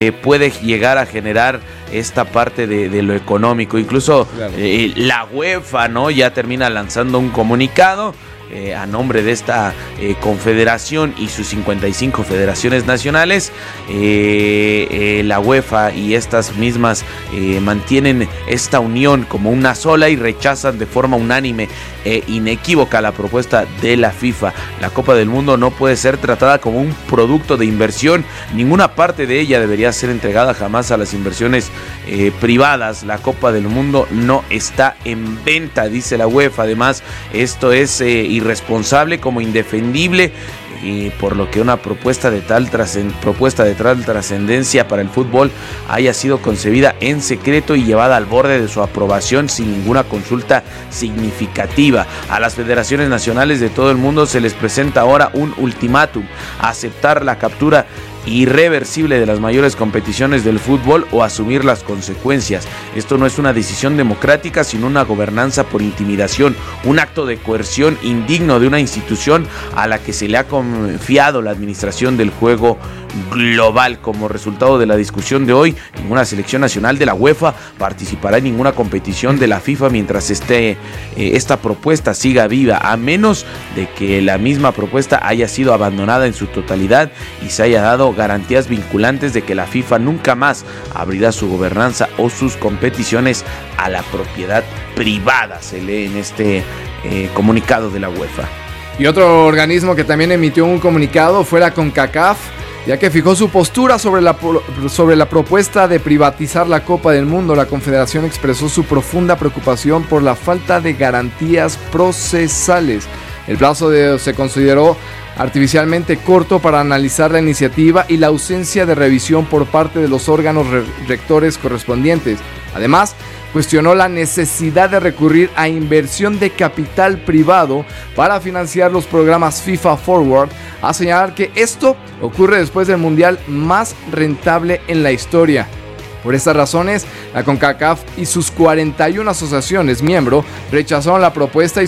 puede llegar a generar esta parte de lo económico. Incluso claro, la UEFA, ¿no?, ya termina lanzando un comunicado a nombre de esta confederación y sus 55 federaciones nacionales. La UEFA y estas mismas mantienen esta unión como una sola y rechazan de forma unánime e inequívoca la propuesta de la FIFA. La Copa del Mundo no puede ser tratada como un producto de inversión. Ninguna parte de ella debería ser entregada jamás a las inversiones privadas. La Copa del Mundo no está en venta, dice la UEFA. Además, esto es irresponsable como indefendible, por lo que una propuesta de tal trascendencia para el fútbol haya sido concebida en secreto y llevada al borde de su aprobación sin ninguna consulta significativa. A las federaciones nacionales de todo el mundo se les presenta ahora un ultimátum: aceptar la captura irreversible de las mayores competiciones del fútbol o asumir las consecuencias. Esto no es una decisión democrática, sino una gobernanza por intimidación, un acto de coerción indigno de una institución a la que se le ha confiado la administración del juego global. Como resultado de la discusión de hoy, ninguna selección nacional de la UEFA participará en ninguna competición de la FIFA mientras esta propuesta siga viva, a menos de que la misma propuesta haya sido abandonada en su totalidad y se haya dado garantías vinculantes de que la FIFA nunca más abrirá su gobernanza o sus competiciones a la propiedad privada, se lee en este comunicado de la UEFA. Y otro organismo que también emitió un comunicado fue la CONCACAF, ya que fijó su postura sobre la propuesta de privatizar la Copa del Mundo. La Confederación expresó su profunda preocupación por la falta de garantías procesales. El plazo se consideró artificialmente corto para analizar la iniciativa y la ausencia de revisión por parte de los órganos rectores correspondientes. Además, cuestionó la necesidad de recurrir a inversión de capital privado para financiar los programas FIFA Forward, a señalar que esto ocurre después del mundial más rentable en la historia. Por estas razones, la CONCACAF y sus 41 asociaciones miembro rechazaron la propuesta y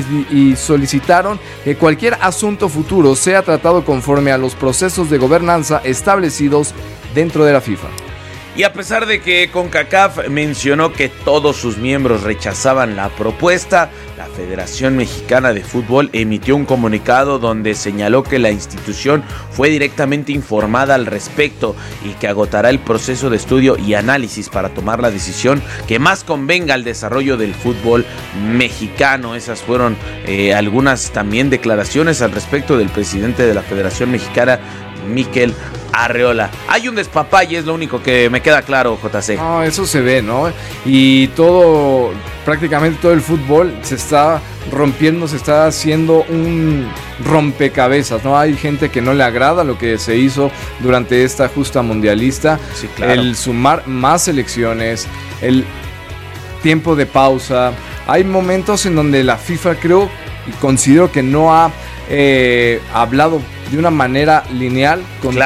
solicitaron que cualquier asunto futuro sea tratado conforme a los procesos de gobernanza establecidos dentro de la FIFA. Y a pesar de que CONCACAF mencionó que todos sus miembros rechazaban la propuesta, la Federación Mexicana de Fútbol emitió un comunicado donde señaló que la institución fue directamente informada al respecto y que agotará el proceso de estudio y análisis para tomar la decisión que más convenga al desarrollo del fútbol mexicano. Esas fueron algunas también declaraciones al respecto del presidente de la Federación Mexicana, Mikel Arreola. Hay un despapalle, es lo único que me queda claro, JC. No, eso se ve, ¿no? Y prácticamente todo el fútbol se está rompiendo, se está haciendo un rompecabezas, ¿no? Hay gente que no le agrada lo que se hizo durante esta justa mundialista. Sí, claro. El sumar más selecciones, el tiempo de pausa. Hay momentos en donde la FIFA creo y considero que no ha hablado de una manera lineal con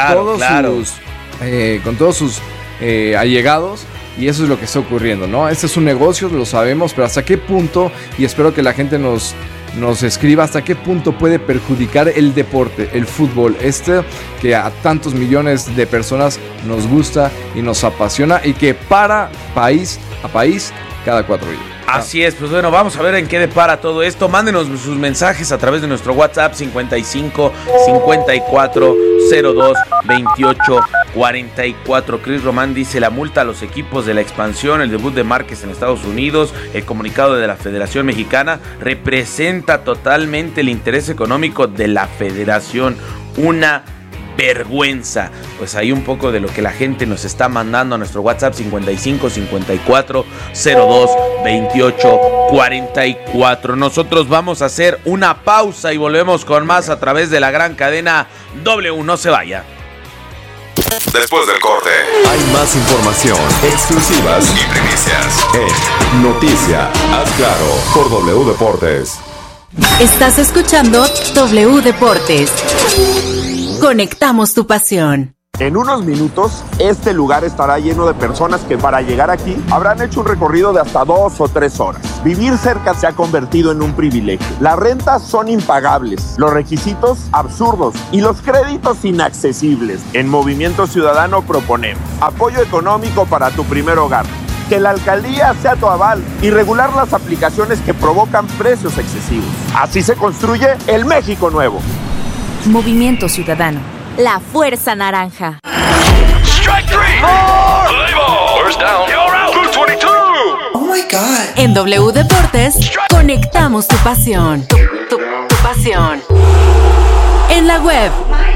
todos sus allegados, y eso es lo que está ocurriendo, ¿no? Este es un negocio, lo sabemos, pero hasta qué punto, y espero que la gente nos escriba hasta qué punto puede perjudicar el deporte, el fútbol, que a tantos millones de personas nos gusta y nos apasiona, y que para país a país cada 4 días. Así es, pues bueno, vamos a ver en qué depara todo esto. Mándenos sus mensajes a través de nuestro WhatsApp 55 54 02 28 44. Chris Román dice: la multa a los equipos de la expansión, el debut de Márquez en Estados Unidos, el comunicado de la Federación Mexicana representa totalmente el interés económico de la federación. Una vergüenza. Pues hay un poco de lo que la gente nos está mandando a nuestro WhatsApp 55 54 02 28 44. Nosotros vamos a hacer una pausa y volvemos con más a través de la gran cadena W. No se vaya. Después del corte hay más información, exclusivas y primicias en Noticia Haz Claro por W Deportes. Estás escuchando W Deportes. Conectamos tu pasión. En unos minutos, este lugar estará lleno de personas que para llegar aquí habrán hecho un recorrido de hasta 2 o 3 horas. Vivir cerca se ha convertido en un privilegio. Las rentas son impagables, los requisitos absurdos y los créditos inaccesibles. En Movimiento Ciudadano proponemos apoyo económico para tu primer hogar, que la alcaldía sea tu aval y regular las aplicaciones que provocan precios excesivos. Así se construye el México nuevo. Movimiento Ciudadano, la fuerza naranja. Strike three. First down. You're out. Blue 22. Oh my God. En W Deportes, conectamos tu pasión. Tu pasión. En la web.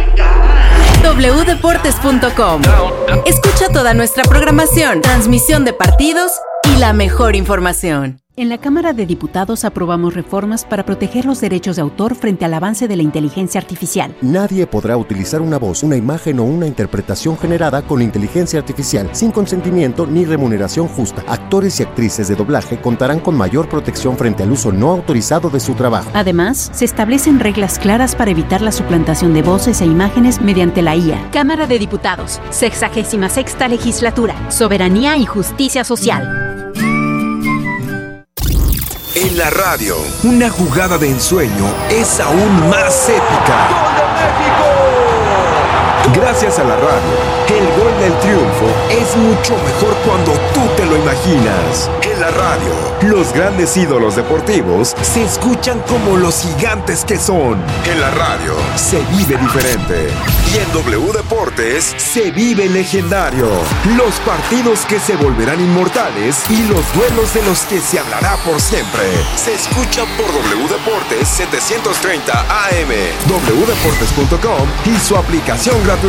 wdeportes.com. Escucha toda nuestra programación, transmisión de partidos y la mejor información. En la Cámara de Diputados aprobamos reformas para proteger los derechos de autor frente al avance de la inteligencia artificial. Nadie podrá utilizar una voz, una imagen o una interpretación generada con inteligencia artificial sin consentimiento ni remuneración justa. Actores y actrices de doblaje contarán con mayor protección frente al uso no autorizado de su trabajo. Además, se establecen reglas claras para evitar la suplantación de voces e imágenes mediante la IA. Cámara de Diputados, 66ª Legislatura, Soberanía y Justicia Social. En la radio, una jugada de ensueño es aún más épica. ¡Gol de México! Gracias a la radio, el gol del triunfo es mucho mejor cuando tú te lo imaginas. En la radio, los grandes ídolos deportivos se escuchan como los gigantes que son. En la radio, se vive diferente. Y en W Deportes, se vive legendario. Los partidos que se volverán inmortales y los duelos de los que se hablará por siempre. Se escuchan por W Deportes 730 AM, wdeportes.com y su aplicación gratuita.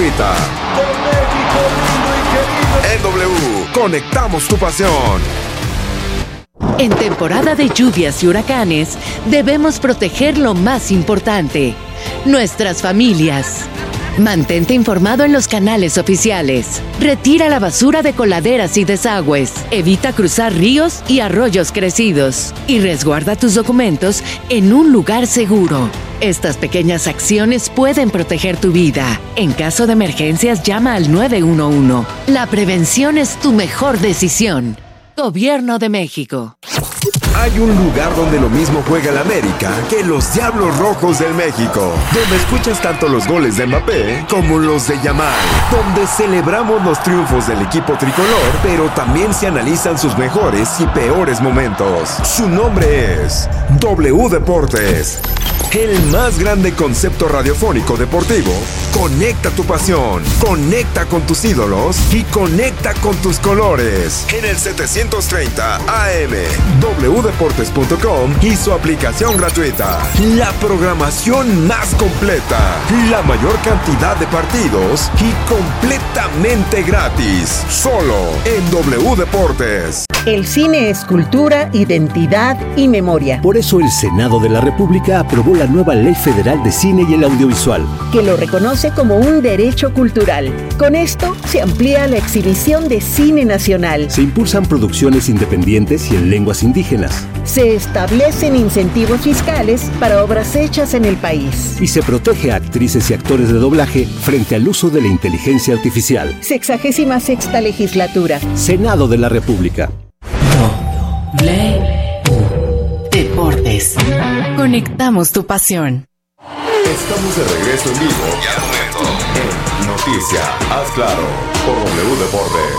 En W, conectamos tu pasión. En temporada de lluvias y huracanes, debemos proteger lo más importante, nuestras familias. Mantente informado en los canales oficiales. Retira la basura de coladeras y desagües. Evita cruzar ríos y arroyos crecidos. Y resguarda tus documentos en un lugar seguro. Estas pequeñas acciones pueden proteger tu vida. En caso de emergencias, llama al 911. La prevención es tu mejor decisión. Gobierno de México. Hay un lugar donde lo mismo juega el América que los Diablos Rojos del México, donde escuchas tanto los goles de Mbappé como los de Yamal, donde celebramos los triunfos del equipo tricolor, pero también se analizan sus mejores y peores momentos. Su nombre es W Deportes. El más grande concepto radiofónico deportivo. Conecta tu pasión, conecta con tus ídolos y conecta con tus colores. En el 730 AM, wdeportes.com y su aplicación gratuita. La programación más completa, la mayor cantidad de partidos y completamente gratis. Solo en W Deportes. El cine es cultura, identidad y memoria. Por eso el Senado de la República aprobó la nueva Ley Federal de Cine y el Audiovisual, que lo reconoce como un derecho cultural. Con esto se amplía la exhibición de cine nacional. Se impulsan producciones independientes y en lenguas indígenas. Se establecen incentivos fiscales para obras hechas en el país. Y se protege a actrices y actores de doblaje frente al uso de la inteligencia artificial. 66ª Legislatura. Senado de la República. Deportes. Conectamos tu pasión. Estamos de regreso en vivo y al momento en Noticia, haz claro, por W Deportes.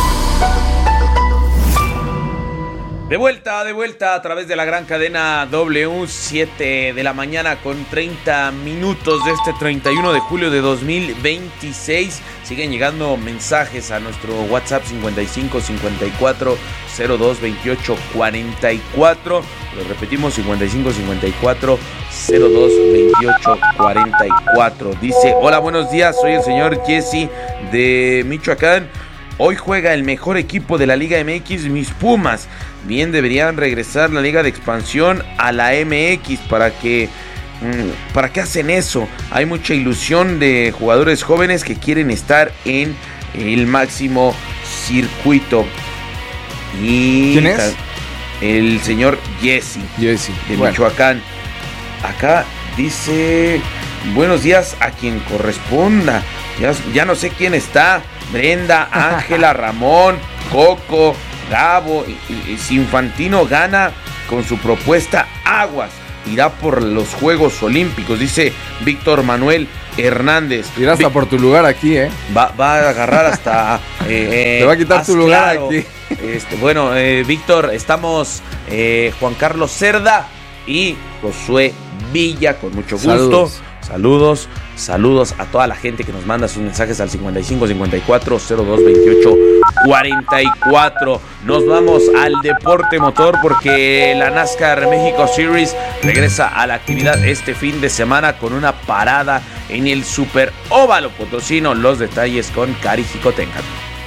De vuelta a través de la gran cadena W, 7 de la mañana con 30 minutos de este 31 de julio de 2026. Siguen llegando mensajes a nuestro WhatsApp 55 54 02 28 44. Lo repetimos, 55 54 02 28 44. Dice: hola, buenos días, soy el señor Jesse de Michoacán. Hoy juega el mejor equipo de la Liga MX, mis Pumas. Bien, deberían regresar la Liga de Expansión a la MX. ¿Para qué hacen eso? Hay mucha ilusión de jugadores jóvenes que quieren estar en el máximo circuito. Y ¿quién es? El señor Jesse de Michoacán. Acá dice: buenos días a quien corresponda. Ya no sé quién está. Brenda, Ángela, Ramón, Coco, Gabo. Y si Infantino gana con su propuesta, aguas, irá por los Juegos Olímpicos, dice Víctor Manuel Hernández. Irá hasta por tu lugar aquí, Va a agarrar hasta... te va a quitar tu lugar aquí. Bueno, Víctor, estamos Juan Carlos Cerda y Josué Villa, con mucho gusto. Saludos a toda la gente que nos manda sus mensajes al 55 54 02 28 44. Nos vamos al deporte motor porque la NASCAR México Series regresa a la actividad este fin de semana con una parada en el Super Óvalo Potosino. Los detalles con Cari Jicotenca.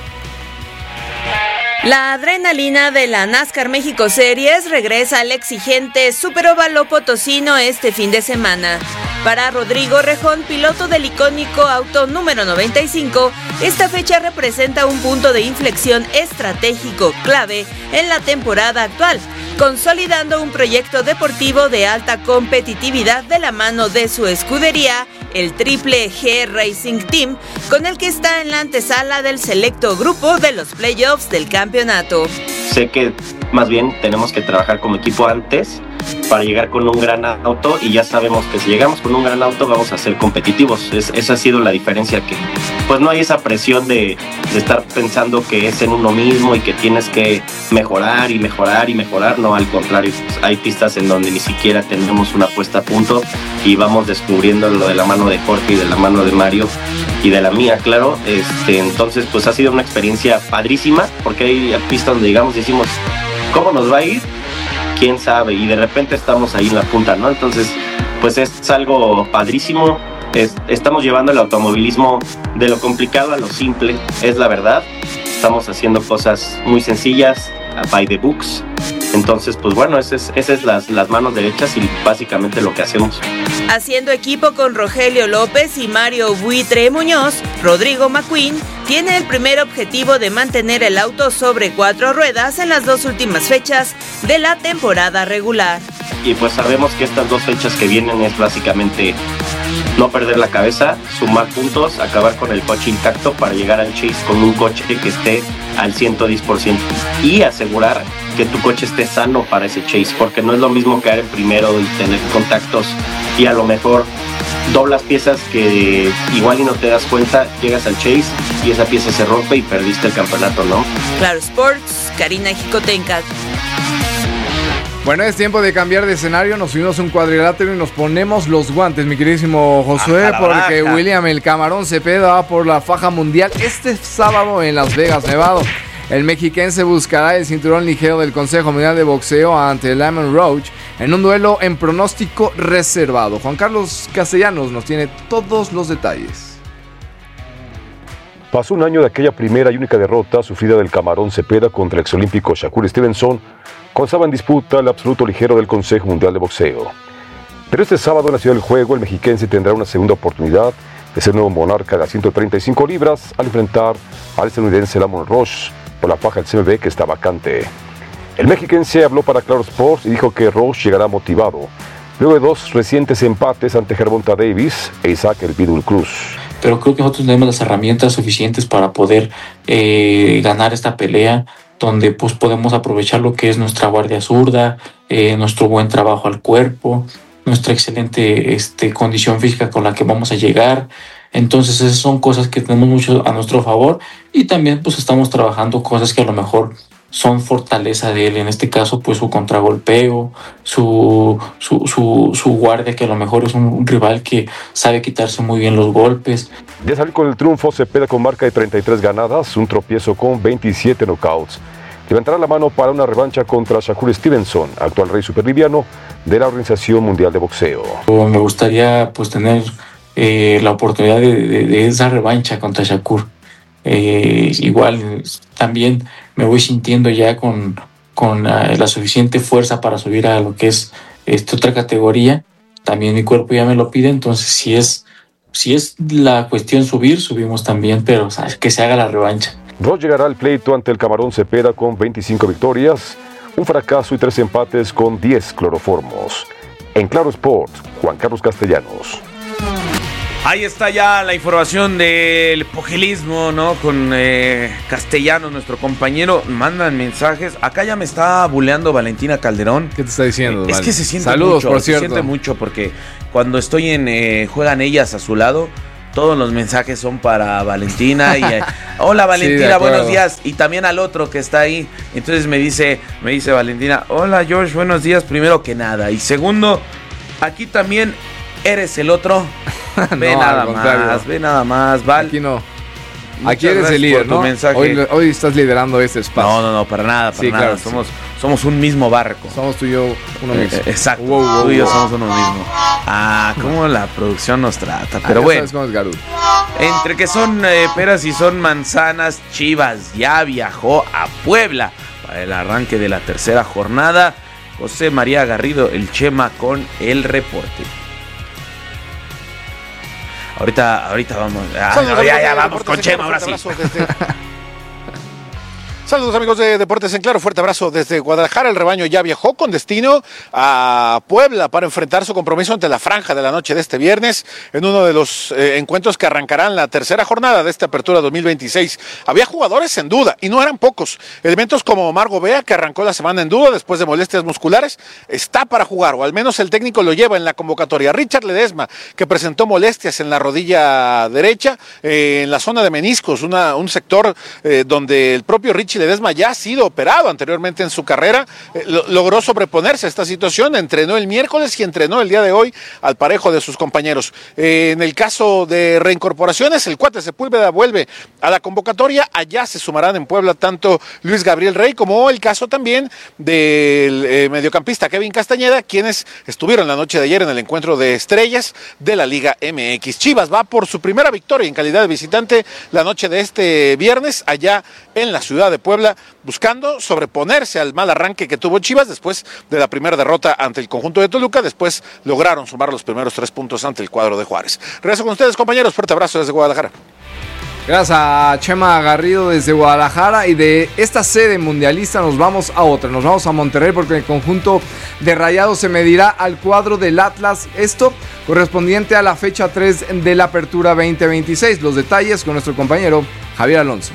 La adrenalina de la NASCAR México Series regresa al exigente Super Óvalo Potosino este fin de semana. Para Rodrigo Rejón, piloto del icónico auto número 95, esta fecha representa un punto de inflexión estratégico clave en la temporada actual, consolidando un proyecto deportivo de alta competitividad de la mano de su escudería, el Triple G Racing Team, con el que está en la antesala del selecto grupo de los playoffs del campeonato. Sé que más bien tenemos que trabajar como equipo antes para llegar con un gran auto, y ya sabemos que si llegamos con un gran auto vamos a ser competitivos. Esa ha sido la diferencia, que pues no hay esa presión de estar pensando que es en uno mismo y que tienes que mejorar y mejorar y mejorar. No, al contrario, pues hay pistas en donde ni siquiera tenemos una puesta a punto y vamos descubriendo lo de la mano de Jorge y de la mano de Mario y de la mía, claro. Entonces pues ha sido una experiencia padrísima, porque hay pistas donde llegamos y decimos, ¿cómo nos va a ir? Quién sabe, y de repente estamos ahí en la punta, ¿no? Entonces, pues es algo padrísimo. Estamos llevando el automovilismo de lo complicado a lo simple, es la verdad. Estamos haciendo cosas muy sencillas, by the books. Entonces, pues bueno, esas es las manos derechas y básicamente lo que hacemos. Haciendo equipo con Rogelio López y Mario Buitre Muñoz, Rodrigo McQueen tiene el primer objetivo de mantener el auto sobre 4 ruedas en las 2 últimas fechas de la temporada regular. Y pues sabemos que estas 2 fechas que vienen es básicamente no perder la cabeza, sumar puntos, acabar con el coche intacto para llegar al Chase con un coche que esté al 110% y asegurar que tu coche esté sano para ese Chase, porque no es lo mismo quedar en primero y tener contactos y a lo mejor doblas piezas que igual y no te das cuenta, llegas al Chase y esa pieza se rompe y perdiste el campeonato, ¿no? Claro Sports, Karina Jicotenca. Bueno, es tiempo de cambiar de escenario, nos subimos a un cuadrilátero y nos ponemos los guantes, mi queridísimo Josué, porque William el Camarón Cepeda va por la faja mundial este sábado en Las Vegas, Nevada. El mexiquense buscará el cinturón ligero del Consejo Mundial de Boxeo ante Lamont Roach en un duelo en pronóstico reservado. Juan Carlos Castellanos nos tiene todos los detalles. Pasó un año de aquella primera y única derrota sufrida del Camarón Cepeda contra el exolímpico Shakur Stevenson, cuando estaba en disputa el absoluto ligero del Consejo Mundial de Boxeo. Pero este sábado en la Ciudad del Juego, el mexiquense tendrá una segunda oportunidad de ser nuevo monarca de las 135 libras al enfrentar al estadounidense Lamont Roach por la faja del CMB que está vacante. El mexiquense habló para Claro Sports y dijo que Roach llegará motivado, luego de 2 recientes empates ante Gervonta Davis e Isaac El Pitbull Cruz. Pero creo que nosotros tenemos las herramientas suficientes para poder ganar esta pelea, donde pues podemos aprovechar lo que es nuestra guardia zurda, nuestro buen trabajo al cuerpo, nuestra excelente condición física con la que vamos a llegar. Entonces esas son cosas que tenemos mucho a nuestro favor, y también pues estamos trabajando cosas que a lo mejor son fortaleza de él, en este caso pues su contragolpeo, su guardia, que a lo mejor es un rival que sabe quitarse muy bien los golpes. De salir con el triunfo, Cepeda con marca de 33 ganadas, un tropiezo con 27 knockouts. Levantará la mano para una revancha contra Shakur Stevenson, actual rey superliviano de la Organización Mundial de Boxeo. Me gustaría pues tener la oportunidad de esa revancha contra Shakur. Igual también me voy sintiendo ya con la suficiente fuerza para subir a lo que es otra categoría. También mi cuerpo ya me lo pide, entonces si es la cuestión subimos también, pero que se haga la revancha. Roach llegará al pleito ante el Camarón Cepeda con 25 victorias, un fracaso y 3 empates con 10 cloroformos. En Claro Sport, Juan Carlos Castellanos. Ahí está ya la información del pugilismo, ¿no? Con Castellanos, nuestro compañero. Mandan mensajes. Acá ya me está buleando Valentina Calderón. ¿Qué te está diciendo? Es que se siente Saludos, mucho. por cierto. Se siente mucho porque cuando estoy en Juegan Ellas a su lado, todos los mensajes son para Valentina. Y hola Valentina, sí, buenos días. Y también al otro que está ahí. Entonces me dice Valentina, hola George, buenos días, primero que nada. Y segundo, aquí también eres el otro. Ve nada más, Val. Aquí no. Muchas Aquí eres el líder, ¿no? Hoy estás liderando este espacio. No, para nada, sí, nada. Claro, somos un mismo barco. Somos tú y yo uno mismo. Exacto, tú y yo somos uno mismo. Cómo la producción nos trata. Pero bueno, sabes cómo es Garú. Entre que son peras y son manzanas, Chivas ya viajó a Puebla para el arranque de la tercera jornada. José María Garrido, el Chema, con el reporte. Ahorita vamos. Ya vamos con Chema, ahora sí. Saludos amigos de Deportes en Claro, fuerte abrazo desde Guadalajara. El rebaño ya viajó con destino a Puebla para enfrentar su compromiso ante la franja de la noche de este viernes en uno de los encuentros que arrancarán la tercera jornada de esta apertura 2026. Había jugadores en duda y no eran pocos. Elementos como Omar Gobea, que arrancó la semana en duda después de molestias musculares, está para jugar, o al menos el técnico lo lleva en la convocatoria. Richard Ledesma, que presentó molestias en la rodilla derecha, en la zona de meniscos, un sector donde el propio Richie Ledesma ya ha sido operado anteriormente en su carrera, logró sobreponerse a esta situación, entrenó el miércoles y entrenó el día de hoy al parejo de sus compañeros. En el caso de reincorporaciones, el Cuate Sepúlveda vuelve a la convocatoria. Allá se sumarán en Puebla tanto Luis Gabriel Rey como el caso también del mediocampista Kevin Castañeda, quienes estuvieron la noche de ayer en el encuentro de estrellas de la Liga MX. Chivas va por su primera victoria en calidad de visitante la noche de este viernes allá en la ciudad de Puebla, buscando sobreponerse al mal arranque que tuvo Chivas después de la primera derrota ante el conjunto de Toluca. Después lograron sumar los primeros 3 puntos ante el cuadro de Juárez. Regreso con ustedes, compañeros. Fuerte abrazo desde Guadalajara. Gracias a Chema Garrido desde Guadalajara. Y de esta sede mundialista nos vamos a otra. Nos vamos a Monterrey porque el conjunto de Rayados se medirá al cuadro del Atlas. Esto correspondiente a la fecha 3 de la Apertura 2026. Los detalles con nuestro compañero Javier Alonso.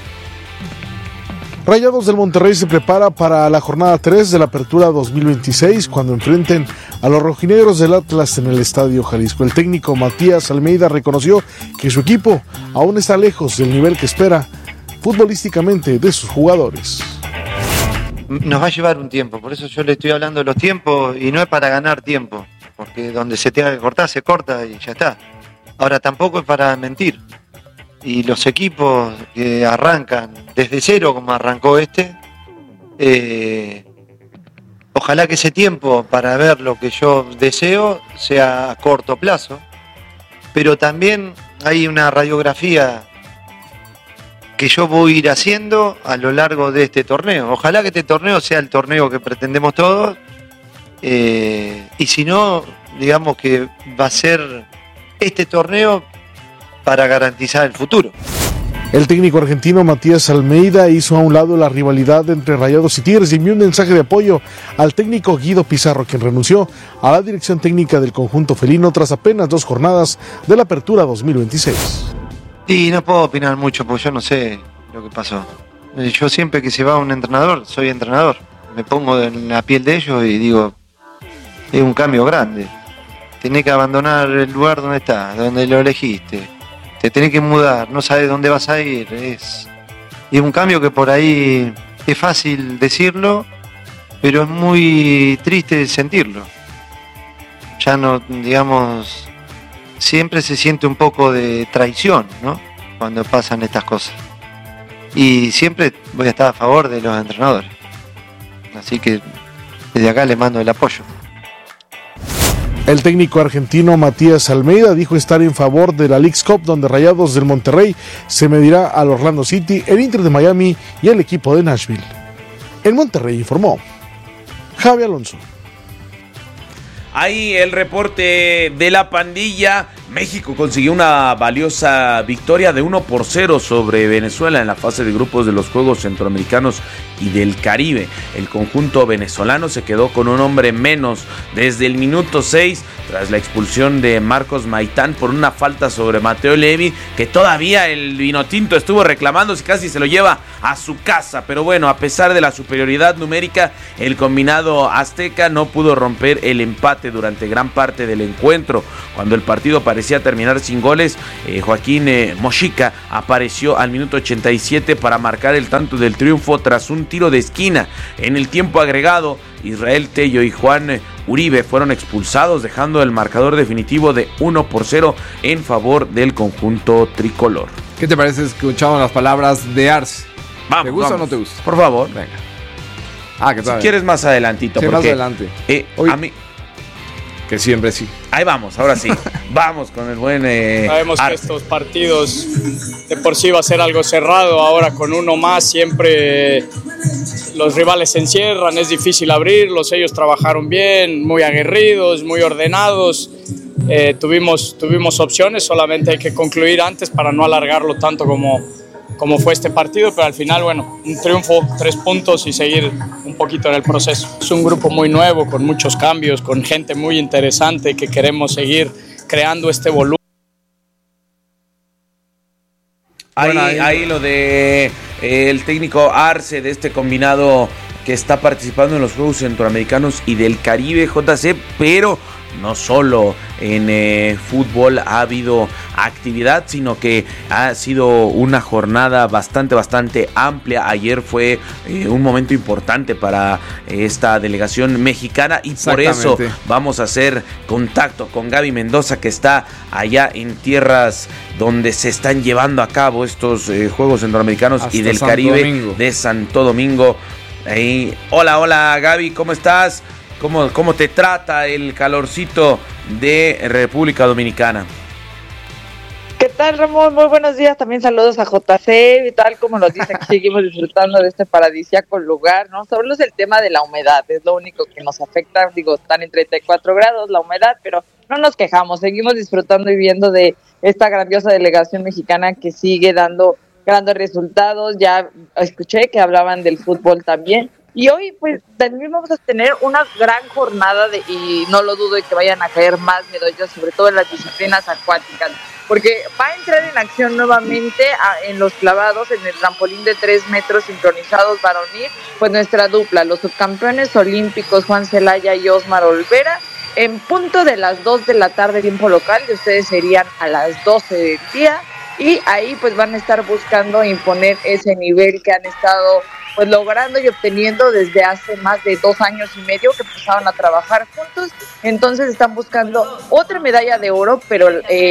Rayados del Monterrey se prepara para la jornada 3 de la Apertura 2026 cuando enfrenten a los rojinegros del Atlas en el Estadio Jalisco. El técnico Matías Almeida reconoció que su equipo aún está lejos del nivel que espera futbolísticamente de sus jugadores. Nos va a llevar un tiempo, por eso yo le estoy hablando de los tiempos y no es para ganar tiempo, porque donde se tenga que cortar se corta y ya está. Ahora tampoco es para mentir. Y los equipos que arrancan desde cero como arrancó ojalá que ese tiempo para ver lo que yo deseo sea a corto plazo, pero también hay una radiografía que yo voy a ir haciendo a lo largo de este torneo. Ojalá que este torneo sea el torneo que pretendemos todos, y si no, digamos que va a ser este torneo para garantizar el futuro. El técnico argentino Matías Almeida hizo a un lado la rivalidad entre Rayados y Tigres y envió un mensaje de apoyo al técnico Guido Pizarro, quien renunció a la dirección técnica del conjunto felino tras apenas 2 jornadas de la Apertura 2026. Y no puedo opinar mucho porque yo no sé lo que pasó. Yo siempre que se va un entrenador, soy entrenador. Me pongo en la piel de ellos y digo, es un cambio grande. Tenés que abandonar el lugar donde estás, donde lo elegiste. Te tenés que mudar, no sabes dónde vas a ir. Es un cambio que por ahí es fácil decirlo, pero es muy triste sentirlo. Ya no, digamos, siempre se siente un poco de traición, ¿no? Cuando pasan estas cosas. Y siempre voy a estar a favor de los entrenadores. Así que desde acá les mando el apoyo. El técnico argentino Matías Almeida dijo estar en favor de la Leagues Cup, donde Rayados del Monterrey se medirá al Orlando City, el Inter de Miami y el equipo de Nashville. En Monterrey informó Javi Alonso. Ahí el reporte de la pandilla México consiguió una valiosa victoria de 1-0 sobre Venezuela en la fase de grupos de los Juegos Centroamericanos y del Caribe. El conjunto venezolano se quedó con un hombre menos desde el minuto 6 tras la expulsión de Marcos Maitán por una falta sobre Mateo Levi, que todavía el vinotinto estuvo reclamando si casi se lo lleva a su casa. Pero bueno, a pesar de la superioridad numérica, el combinado azteca no pudo romper el empate durante gran parte del encuentro. Cuando el partido parecía terminar sin goles, Joaquín Mojica apareció al minuto 87 para marcar el tanto del triunfo tras un tiro de esquina. En el tiempo agregado, Israel Tello y Juan Uribe fueron expulsados, dejando el marcador definitivo de 1-0 en favor del conjunto tricolor. ¿Qué te parece? Escuchamos las palabras de Arce. Vamos, ¿Te gusta vamos. o no te gusta? Por favor. Venga. Si quieres más adelantito. Sí, porque, más adelante. A mí... Que siempre sí. Ahí vamos, ahora sí. Vamos con el buen Sabemos que estos partidos de por sí va a ser algo cerrado. Ahora con uno más siempre los rivales se encierran, es difícil abrirlos. Ellos trabajaron bien, muy aguerridos, muy ordenados. Tuvimos opciones, solamente hay que concluir antes para no alargarlo tanto como fue este partido, pero al final, bueno, un triunfo, 3 puntos y seguir un poquito en el proceso. Es un grupo muy nuevo, con muchos cambios, con gente muy interesante que queremos seguir creando este volumen. Ahí lo de el técnico Arce de este combinado que está participando en los Juegos Centroamericanos y del Caribe, JC, pero no solo en fútbol ha habido actividad, sino que ha sido una jornada bastante amplia. Ayer fue un momento importante para esta delegación mexicana y por eso vamos a hacer contacto con Gaby Mendoza, que está allá en tierras donde se están llevando a cabo estos Juegos Centroamericanos y del Caribe de Santo Domingo. Ahí. Hola Gaby, ¿cómo estás? ¿Cómo te trata el calorcito de República Dominicana? ¿Qué tal, Ramón? Muy buenos días. También saludos a JC y tal, como nos dicen, que seguimos disfrutando de este paradisíaco lugar, ¿no? Solo es el tema de la humedad, es lo único que nos afecta. Digo, están en 34 grados la humedad, pero no nos quejamos. Seguimos disfrutando y viendo de esta grandiosa delegación mexicana que sigue dando grandes resultados. Ya escuché que hablaban del fútbol también. Y hoy, pues, también vamos a tener una gran jornada y no lo dudo de que vayan a caer más medallas, sobre todo en las disciplinas acuáticas, porque va a entrar en acción nuevamente en los clavados, en el trampolín de 3 metros sincronizados varonil, pues nuestra dupla, los subcampeones olímpicos Juan Celaya y Osmar Olvera, en punto de las 2 de la tarde, tiempo local, y ustedes serían a las 12 del día, y ahí pues van a estar buscando imponer ese nivel que han estado pues logrando y obteniendo desde hace más de 2 años y medio que empezaron a trabajar juntos. Entonces están buscando otra medalla de oro, pero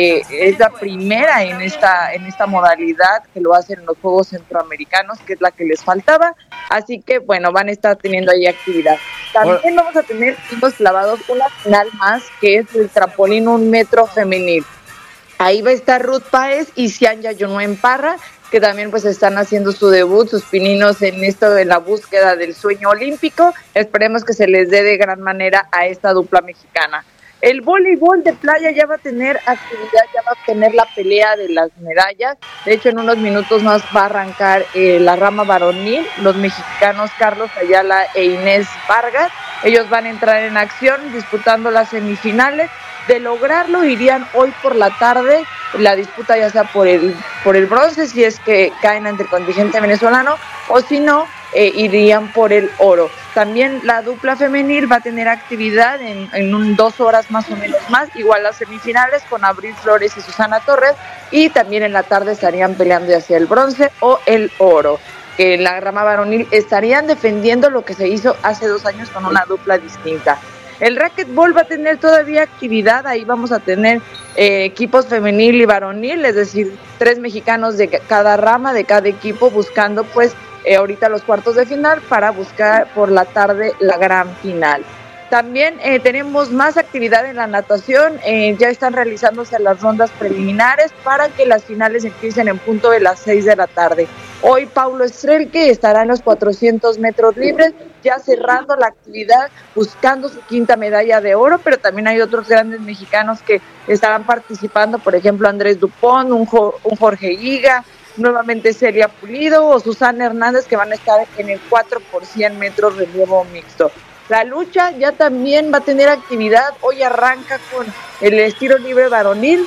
es la primera en esta modalidad que lo hacen en los Juegos Centroamericanos, que es la que les faltaba. Así que bueno, van a estar teniendo ahí actividad. También vamos a tener unos clavados, una final más, que es el trampolín 1 metro femenil. Ahí va a estar Ruth Páez y Cianya Yunuen Parra, que también pues están haciendo su debut, sus pininos en esto de la búsqueda del sueño olímpico. Esperemos que se les dé de gran manera a esta dupla mexicana. El voleibol de playa ya va a tener actividad, ya va a tener la pelea de las medallas. De hecho, en unos minutos más va a arrancar la rama varonil, los mexicanos Carlos Ayala e Inés Vargas. Ellos van a entrar en acción disputando las semifinales. De lograrlo, irían hoy por la tarde, la disputa ya sea por el bronce, si es que caen ante el contingente venezolano, o si no, irían por el oro. También la dupla femenil va a tener actividad en 2 horas más o menos más, igual las semifinales con Abril Flores y Susana Torres, y también en la tarde estarían peleando hacia el bronce o el oro. En la rama varonil estarían defendiendo lo que se hizo hace 2 años con una dupla distinta. El racquetball va a tener todavía actividad, ahí vamos a tener equipos femenil y varonil, es decir, 3 mexicanos de cada rama, de cada equipo, buscando pues ahorita los cuartos de final para buscar por la tarde la gran final. También tenemos más actividad en la natación, ya están realizándose las rondas preliminares para que las finales empiecen en punto de las 6 de la tarde. Hoy Paulo Estrelke estará en los 400 metros libres, ya cerrando la actividad, buscando su quinta medalla de oro, pero también hay otros grandes mexicanos que estarán participando, por ejemplo Andrés Dupont, un Jorge Higa, nuevamente Celia Pulido o Susana Hernández, que van a estar en el 4 por 100 metros relevo mixto. La lucha ya también va a tener actividad, hoy arranca con el estilo libre varonil.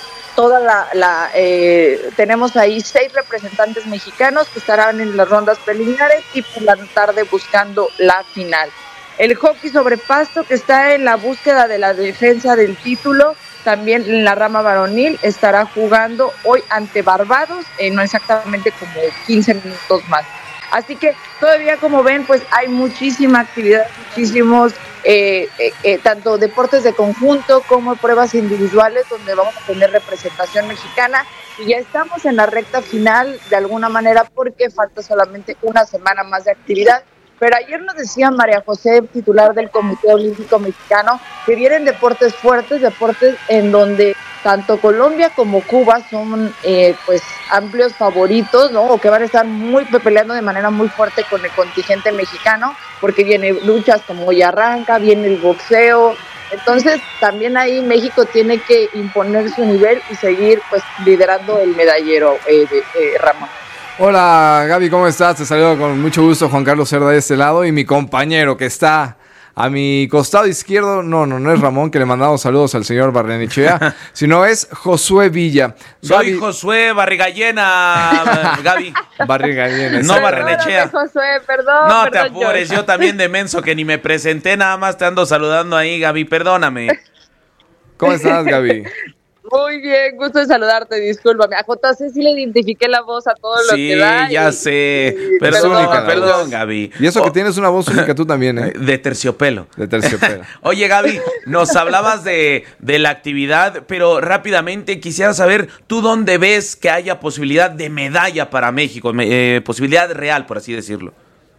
Tenemos ahí 6 representantes mexicanos que estarán en las rondas preliminares y por la tarde buscando la final. El hockey sobre pasto, que está en la búsqueda de la defensa del título, también en la rama varonil, estará jugando hoy ante Barbados, no exactamente como 15 minutos más. Así que todavía, como ven, pues hay muchísima actividad, muchísimos tanto deportes de conjunto como pruebas individuales donde vamos a tener representación mexicana, y ya estamos en la recta final de alguna manera porque falta solamente una semana más de actividad. Pero ayer nos decía María José, titular del Comité Olímpico Mexicano, que vienen deportes fuertes, deportes en donde tanto Colombia como Cuba son pues amplios favoritos, ¿no? O que van a estar peleando de manera muy fuerte con el contingente mexicano, porque viene luchas como hoy arranca, viene el boxeo. Entonces también ahí México tiene que imponer su nivel y seguir pues liderando el medallero, Ramón. Hola Gaby, ¿cómo estás? Te saludo con mucho gusto, Juan Carlos Cerda de este lado, y mi compañero que está a mi costado izquierdo, no es Ramón, que le mandamos saludos al señor Barrenechea, sino es Josué Villa. Soy Josué Barriga Llena, Gaby. Barriga Llena. No Barrenechea. Josué, perdón. No te apures, yo también de menso que ni me presenté, nada más te ando saludando ahí, Gaby, perdóname. ¿Cómo estás, Gaby? Muy bien, gusto de saludarte, discúlpame. A JC sí le identifiqué la voz a todo lo que da. Sí, ya sé. Perdón, Gaby. Y eso que tienes una voz única tú también, ¿eh? De terciopelo. Oye, Gaby, nos hablabas de la actividad, pero rápidamente quisiera saber, ¿tú dónde ves que haya posibilidad de medalla para México? Posibilidad real, por así decirlo.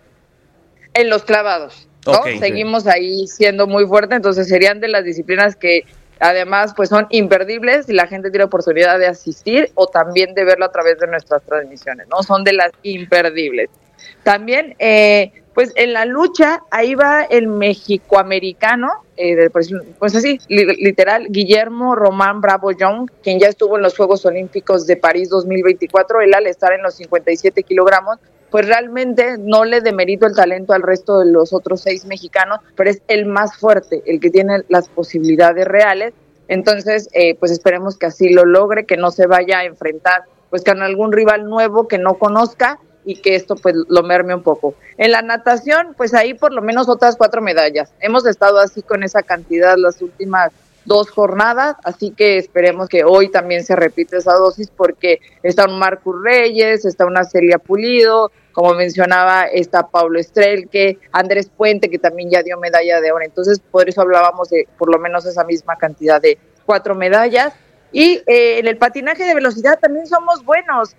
En los clavados, ¿no? Okay. Seguimos ahí siendo muy fuerte, entonces serían de las disciplinas que además pues son imperdibles y la gente tiene oportunidad de asistir o también de verlo a través de nuestras transmisiones, ¿no? Son de las imperdibles. También pues en la lucha ahí va el mexicoamericano, pues así, literal, Guillermo Román Bravo Young, quien ya estuvo en los Juegos Olímpicos de París 2024, él al estar en los 57 kilogramos, pues realmente no le demerito el talento al resto de los otros 6 mexicanos, pero es el más fuerte, el que tiene las posibilidades reales. Entonces, pues esperemos que así lo logre, que no se vaya a enfrentar pues con algún rival nuevo que no conozca y que esto pues lo merme un poco. En la natación, pues ahí por lo menos otras 4 medallas. Hemos estado así con esa cantidad las últimas 2 jornadas, así que esperemos que hoy también se repita esa dosis, porque está un Marcus Reyes, está una Celia Pulido, como mencionaba, está Paulo Estrelke, Andrés Puente, que también ya dio medalla de oro. Entonces, por eso hablábamos de por lo menos esa misma cantidad de 4 medallas. Y en el patinaje de velocidad también somos buenos.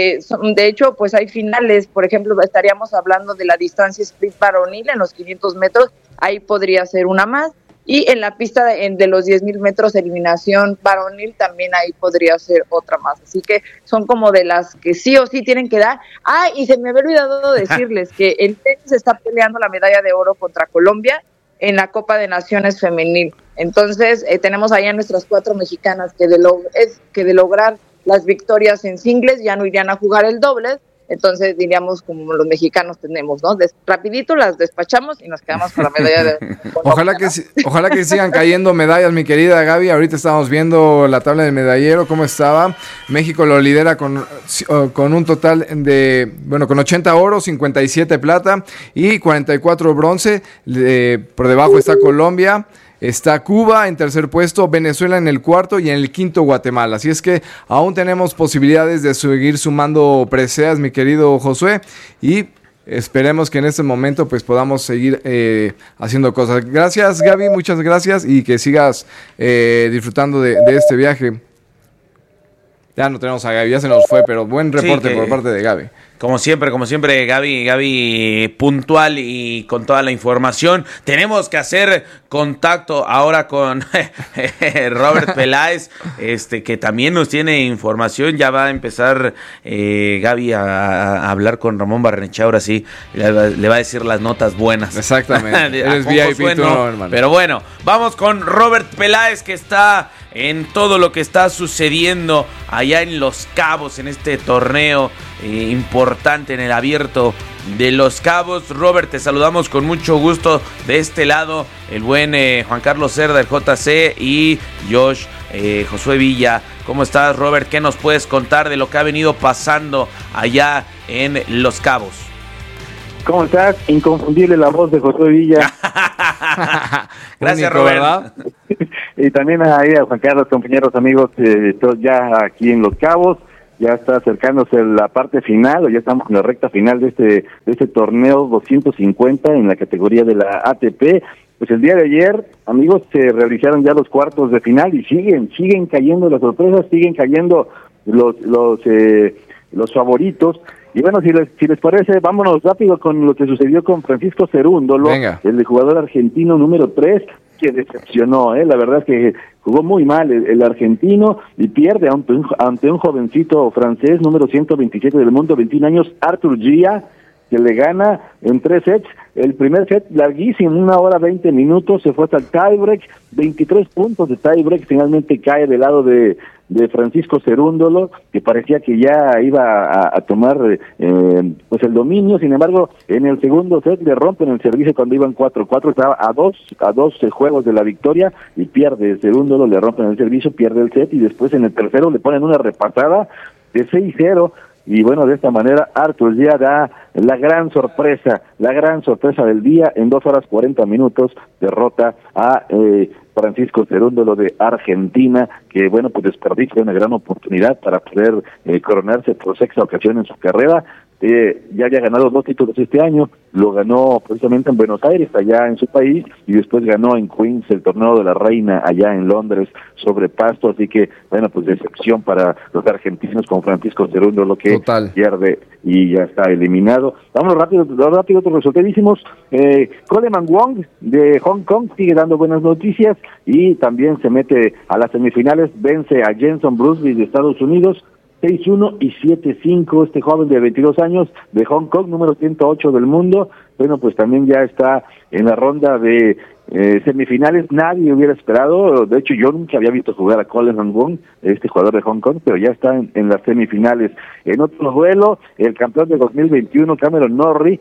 De hecho, pues hay finales. Por ejemplo, estaríamos hablando de la distancia sprint varonil en los 500 metros. Ahí podría ser una más. Y en la pista de los 10,000 metros eliminación varonil también ahí podría ser otra más. Así que son como de las que sí o sí tienen que dar. Y se me había olvidado decirles que el tenis está peleando la medalla de oro contra Colombia en la Copa de Naciones Femenil. Entonces tenemos ahí a nuestras 4 mexicanas que de lograr las victorias en singles ya no irían a jugar el dobles. Entonces diríamos como los mexicanos tenemos, ¿no? Rapidito las despachamos y nos quedamos con la medalla de... Ojalá que sigan cayendo medallas, mi querida Gaby. Ahorita estamos viendo la tabla del medallero, cómo estaba. México lo lidera con un total de, con 80 oro, 57 plata y 44 bronce. Por debajo está Colombia. Está Cuba en tercer puesto, Venezuela en el cuarto y en el quinto Guatemala. Así es que aún tenemos posibilidades de seguir sumando preseas, mi querido Josué, y esperemos que en este momento pues podamos seguir haciendo cosas. Gracias, Gaby, muchas gracias, y que sigas disfrutando de este viaje. Ya no tenemos a Gaby, ya se nos fue, pero buen reporte por parte de Gaby. Como siempre, Gaby puntual y con toda la información. Tenemos que hacer contacto ahora con Robert Peláez, que también nos tiene información. Ya va a empezar Gaby a hablar con Ramón Barrenechea, ahora sí, le va a decir las notas buenas. Exactamente. Eres VIP, no, hermano. Pero bueno, vamos con Robert Peláez, que está en todo lo que está sucediendo allá en Los Cabos, en este torneo importante en el Abierto de Los Cabos. Robert, te saludamos con mucho gusto de este lado, el buen Juan Carlos Cerda, el JC, y Josh, Josué Villa. ¿Cómo estás, Robert? ¿Qué nos puedes contar de lo que ha venido pasando allá en Los Cabos? ¿Cómo estás? Inconfundible la voz de Josué Villa. Gracias, Robert. ¿Verdad? Y también ahí a Juan Carlos, compañeros, amigos, ya aquí en Los Cabos. Ya está acercándose la parte final, o ya estamos en la recta final de este torneo 250 en la categoría de la ATP. Pues el día de ayer, amigos, se realizaron ya los cuartos de final y siguen cayendo las sorpresas, siguen cayendo los favoritos. Y bueno, si les parece, vámonos rápido con lo que sucedió con Francisco Cerúndolo, el jugador argentino número 3, que decepcionó, la verdad es que jugó muy mal el argentino y pierde ante un jovencito francés, número 127 del mundo, 21 años, Arthur Gia, que le gana en 3 sets. El primer set larguísimo, 1 hora 20 minutos, se fue hasta el tiebreak, 23 puntos de tiebreak, finalmente cae del lado de Francisco Cerúndolo, que parecía que ya iba a tomar pues el dominio. Sin embargo, en el segundo set le rompen el servicio cuando iban 4-4, estaba a dos juegos de la victoria y pierde Cerúndolo, le rompen el servicio, pierde el set y después en el tercero le ponen una repasada de 6-0. Y bueno, de esta manera Arthur ya da la gran sorpresa del día. En 2 horas 40 minutos derrota a Francisco Cerúndolo de Argentina, que bueno, pues desperdicia una gran oportunidad para poder coronarse por 6ª ocasión en su carrera. Ya había ganado 2 títulos este año, lo ganó precisamente en Buenos Aires, allá en su país, y después ganó en Queens el torneo de la Reina allá en Londres sobre pasto, así que bueno, pues decepción para los argentinos con Francisco Cerúndolo, que pierde y ya está eliminado. Vámonos rápido, otros resultadísimos. Coleman Wong de Hong Kong sigue dando buenas noticias y también se mete a las semifinales, vence a Jenson Brusby de Estados Unidos, 6-1 y 7-5, este joven de 22 años de Hong Kong, número 108 del mundo. Bueno, pues también ya está en la ronda de semifinales. Nadie hubiera esperado, de hecho yo nunca había visto jugar a Coleman Wong, este jugador de Hong Kong, pero ya está en las semifinales. En otro duelo, el campeón de 2021, Cameron Norrie,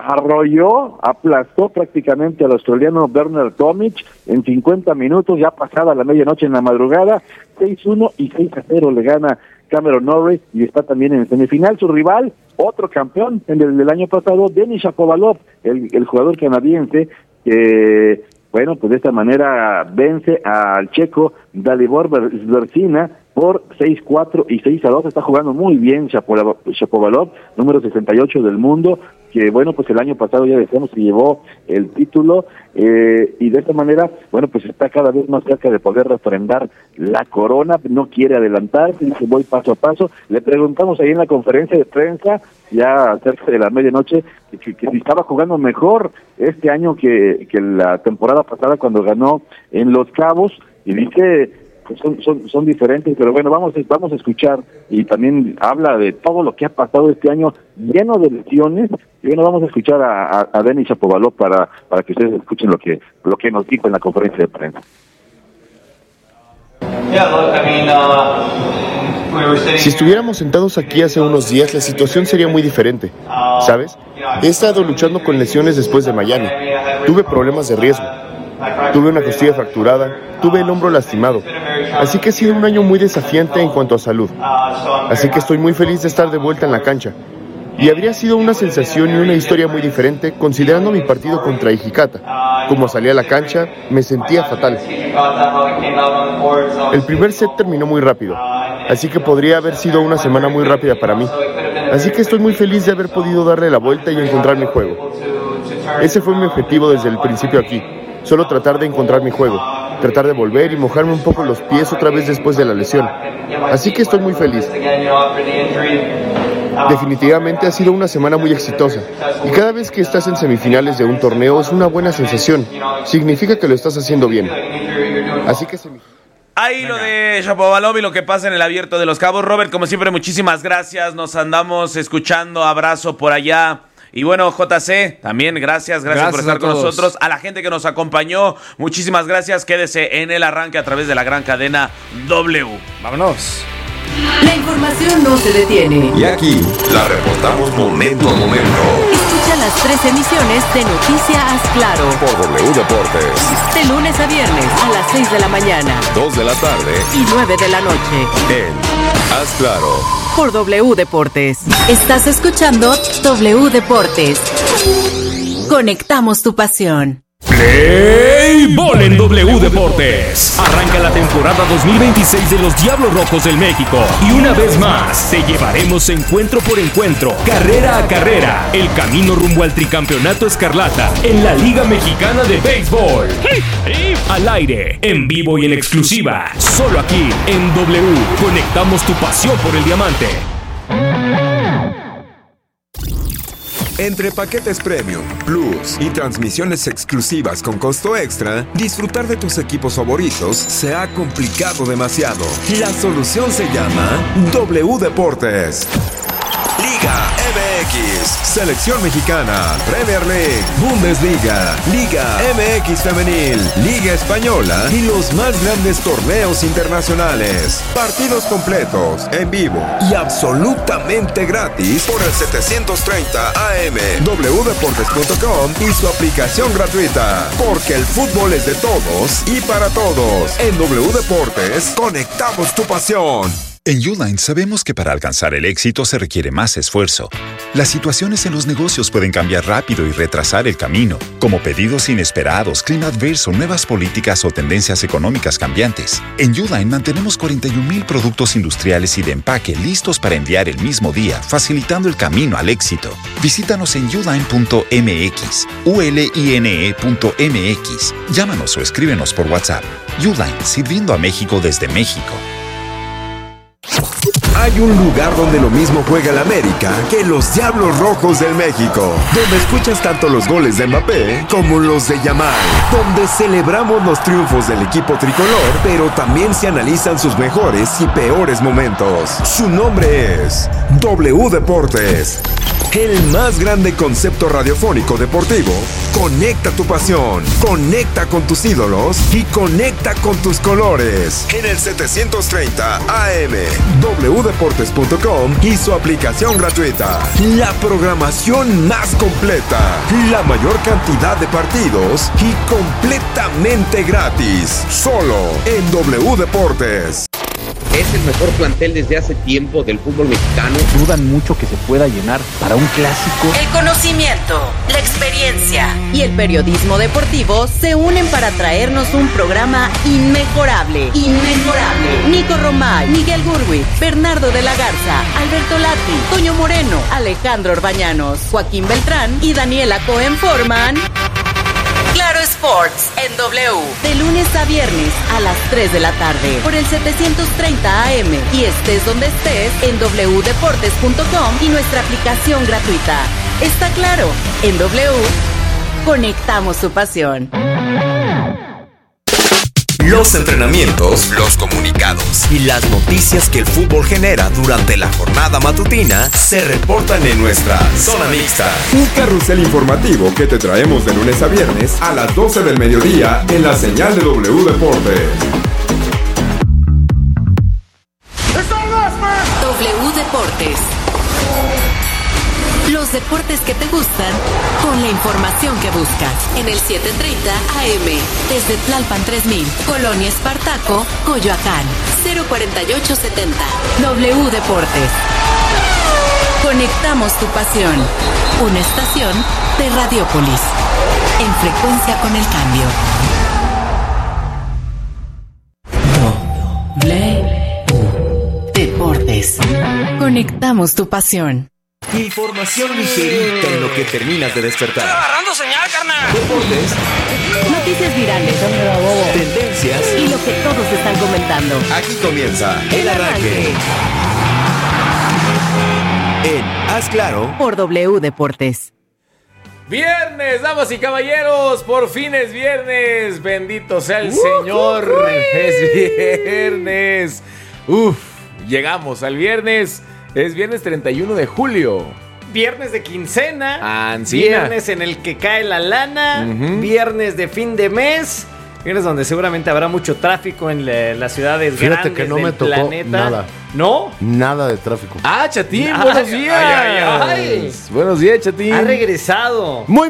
aplastó prácticamente al australiano Bernard Tomic en 50 minutos, ya pasada la medianoche en la madrugada, 6-1 y 6-0 le gana Cameron Norrie y está también en semifinal. Su rival, otro campeón del año pasado, Denis Shapovalov, el jugador canadiense, que bueno, pues de esta manera vence al checo Dalibor Sverdlina por 6-4 y 6-2. Está jugando muy bien Shapovalov, número 68 del mundo, que bueno, pues el año pasado ya decíamos que llevó el título, y de esta manera, bueno, pues está cada vez más cerca de poder refrendar la corona. No quiere adelantarse, dice voy paso a paso. Le preguntamos ahí en la conferencia de prensa, ya cerca de la medianoche, que si estaba jugando mejor este año que la temporada pasada cuando ganó en Los Cabos, y dice pues son diferentes, pero bueno, vamos a escuchar, y también habla de todo lo que ha pasado este año lleno de lesiones. Y bueno, vamos a escuchar a Denis Shapovalov para que ustedes escuchen lo que nos dijo en la conferencia de prensa. Si estuviéramos sentados aquí hace unos días, la situación sería muy diferente, ¿sabes? He estado luchando con lesiones después de Miami. Tuve problemas de riesgo. Tuve una costilla fracturada, tuve el hombro lastimado. Así que ha sido un año muy desafiante en cuanto a salud. Así que estoy muy feliz de estar de vuelta en la cancha. Y habría sido una sensación y una historia muy diferente considerando mi partido contra Hijikata. Como salí a la cancha, me sentía fatal. El primer set terminó muy rápido, así que podría haber sido una semana muy rápida para mí. Así que estoy muy feliz de haber podido darle la vuelta y encontrar mi juego. Ese fue mi objetivo desde el principio aquí. Solo tratar de encontrar mi juego, tratar de volver y mojarme un poco los pies otra vez después de la lesión. Así que estoy muy feliz. Definitivamente ha sido una semana muy exitosa y cada vez que estás en semifinales de un torneo es una buena sensación. Significa que lo estás haciendo bien. Así que Ahí lo de Shapovalov y lo que pasa en el Abierto de Los Cabos. Robert, como siempre, muchísimas gracias. Nos andamos escuchando. Abrazo por allá. Y bueno, JC, también gracias por estar con nosotros. A la gente que nos acompañó, muchísimas gracias. Quédese en el arranque a través de la gran cadena W. Vámonos. La información no se detiene. Y aquí la reportamos momento a momento. Escucha las 3 emisiones de Noticias Claro. Por W Deportes. De lunes a viernes a las 6 de la mañana. 2 de la tarde. Y 9 de la noche. En Haz Claro. Por W Deportes. Estás escuchando W Deportes. Conectamos tu pasión. Play Ball en W Deportes. Arranca la temporada 2026 de los Diablos Rojos del México. Y una vez más, te llevaremos encuentro por encuentro, carrera a carrera, el camino rumbo al tricampeonato escarlata en la Liga Mexicana de Béisbol. Al aire, en vivo y en exclusiva, solo aquí en W. Conectamos tu pasión por el diamante. Entre paquetes Premium, Plus y transmisiones exclusivas con costo extra, disfrutar de tus equipos favoritos se ha complicado demasiado. La solución se llama W Deportes. Liga MX, Selección Mexicana, Premier League, Bundesliga, Liga MX Femenil, Liga Española y los más grandes torneos internacionales. Partidos completos, en vivo y absolutamente gratis por el 730 AM, wdeportes.com y su aplicación gratuita. Porque el fútbol es de todos y para todos. En W Deportes, conectamos tu pasión. En Uline sabemos que para alcanzar el éxito se requiere más esfuerzo. Las situaciones en los negocios pueden cambiar rápido y retrasar el camino, como pedidos inesperados, clima adverso, nuevas políticas o tendencias económicas cambiantes. En Uline mantenemos 41,000 productos industriales y de empaque listos para enviar el mismo día, facilitando el camino al éxito. Visítanos en uline.mx, uline.mx. Llámanos o escríbenos por WhatsApp. Uline, sirviendo a México desde México. Hay un lugar donde lo mismo juega el América que los Diablos Rojos del México, donde escuchas tanto los goles de Mbappé como los de Yamal, donde celebramos los triunfos del equipo tricolor, pero también se analizan sus mejores y peores momentos. Su nombre es W Deportes. El más grande concepto radiofónico deportivo. Conecta tu pasión, conecta con tus ídolos y conecta con tus colores. En el 730 AM, wdeportes.com y su aplicación gratuita. La programación más completa, la mayor cantidad de partidos y completamente gratis. Solo en W Deportes. Es el mejor plantel desde hace tiempo del fútbol mexicano. Dudan mucho que se pueda llenar para un clásico. El conocimiento, la experiencia y el periodismo deportivo se unen para traernos un programa inmejorable. Nico Romay, Miguel Gurwitz, Bernardo de la Garza, Alberto Lati, Toño Moreno, Alejandro Orbañanos, Joaquín Beltrán y Daniela Cohen forman Claro Sports en W, de lunes a viernes a las 3 de la tarde por el 730 AM y estés donde estés en wdeportes.com y nuestra aplicación gratuita. Está claro, en W conectamos su pasión. Los entrenamientos, los comunicados y las noticias que el fútbol genera durante la jornada matutina se reportan en nuestra Zona Mixta. Un carrusel informativo que te traemos de lunes a viernes a las 12 del mediodía en la señal de W Deportes. W Deportes. Los deportes que te gustan con la información que buscas. En el 730 AM, desde Tlalpan 3000, Colonia Espartaco, Coyoacán, 04870. W Deportes. Conectamos tu pasión. Una estación de Radiópolis. En frecuencia con el cambio. W Deportes. Conectamos tu pasión. Información ligerita en lo que terminas de despertar. ¡Estoy agarrando señal, carnal! Deportes. Noticias virales. Tendencias. Y lo que todos están comentando. Aquí comienza El Arranque. en Haz Claro por W Deportes. Viernes, damas y caballeros, por fin es viernes, bendito sea el Señor, es viernes. Llegamos al viernes, es viernes 31 de julio. Viernes de quincena, Ancina. Viernes en el que cae la lana, Viernes de fin de mes, viernes donde seguramente habrá mucho tráfico en las ciudades Fíjate grandes que no del me tocó planeta. nada. ¿No? Nada de tráfico. Chatín, buenos días. Ay. Buenos días, Chatín. Ha regresado. Muy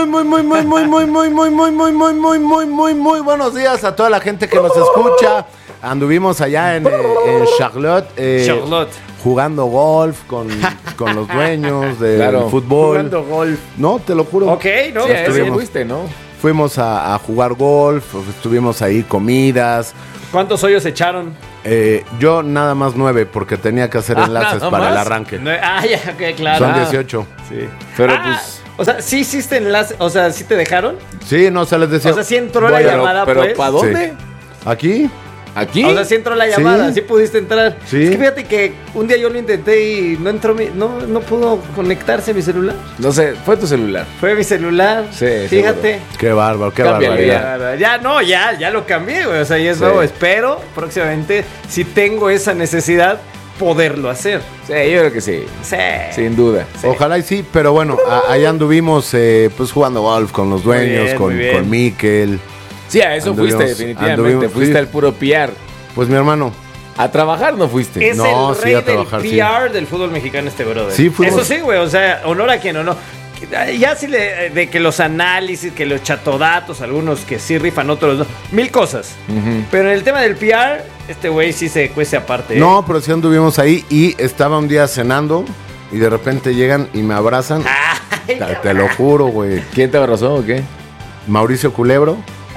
buenos días a toda la gente que nos escucha. Anduvimos allá en Charlotte. Jugando golf con los dueños del fútbol. Jugando golf. No, te lo juro. Ok, ¿no? Sí, fuiste, ¿no? Fuimos a jugar golf, estuvimos ahí, comidas. ¿Cuántos hoyos echaron? Yo nada más 9 porque tenía que hacer enlaces para el arranque. Ya, okay, claro. Son 18. Sí. Pero pues... O sea, ¿sí hiciste enlace? O sea, ¿sí te dejaron? Sí, no, se les decía. O sea, ¿sí entró la llamada, pero pues? ¿para dónde? Sí. ¿Aquí? ¿Aquí? O sea, sí entró la llamada, sí pudiste entrar. Sí. Es que fíjate que un día yo lo intenté y no entró no pudo conectarse mi celular. No sé, fue tu celular. Fue mi celular. Sí, fíjate. seguro. Qué bárbaro, qué barbaridad. Ya lo cambié, güey. O sea, ya es nuevo. Espero próximamente, si tengo esa necesidad, poderlo hacer. Sí, yo creo que sí. Sí. Sin duda. Sí. Ojalá y sí, pero bueno, allá anduvimos pues jugando golf con los dueños, con Mikel. Sí, a eso fuiste definitivamente. Fuiste al puro PR. Pues mi hermano. A trabajar no fuiste. Es el rey del PR del fútbol mexicano este brother. Sí, fuimos. Eso sí, güey. O sea, honor a quien honor. Ya sí de que los análisis, que los chatodatos, algunos que sí rifan, otros no. Mil cosas. Pero en el tema del PR, este güey sí se cuece aparte. No, pero sí anduvimos ahí y estaba un día cenando y de repente llegan y me abrazan. Te lo juro, güey. ¿Quién te abrazó o qué? Mauricio Culebro.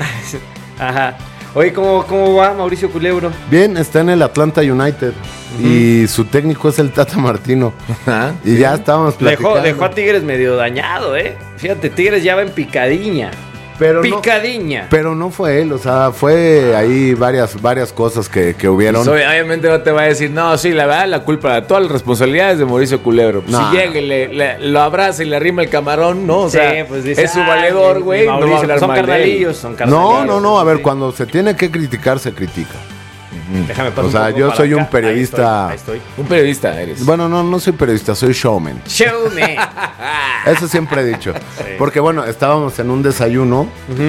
Ajá. Oye, ¿cómo va Mauricio Culebro? Bien, está en el Atlanta United y su técnico es el Tata Martino. Y ya estábamos platicando. Dejó a Tigres medio dañado, ¿eh? Fíjate, Tigres ya va en picadiña. Picadiña. Pero no fue él, o sea, fue ahí varias cosas que hubieron. Obviamente no te va a decir, no, sí, la verdad, la culpa, todas las responsabilidades de Mauricio Culebro. Pues si llega y lo abraza y le arrima el camarón, ¿no, o sea, pues dice, es su valedor, güey. No va a hablar son mal carnalillos, son carnalillos. No, a ver, cuando se tiene que criticar, se critica. Déjame pasar. O sea, yo soy un periodista. Ahí estoy. Un periodista eres. Bueno, no soy periodista, soy showman. Showman. Eso siempre he dicho. Sí. Porque bueno, estábamos en un desayuno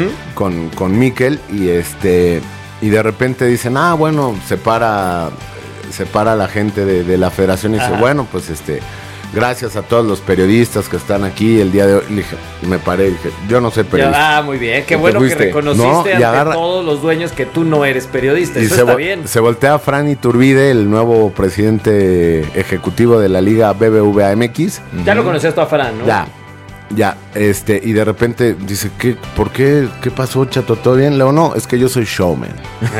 con Mikel y y de repente dicen, bueno, se para la gente de la federación y dice, bueno, pues gracias a todos los periodistas que están aquí el día de hoy. Le dije, me paré y dije, yo no soy periodista. Muy bien. Qué bueno que reconociste ante todos los dueños que tú no eres periodista. Eso está bien. Se voltea Fran Iturbide, el nuevo presidente ejecutivo de la Liga BBVA MX. Ya lo conocías tú a Fran, ¿no? Ya, y de repente dice, ¿por qué? ¿Qué pasó, Chato? ¿Todo bien? Leo, no, es que yo soy showman.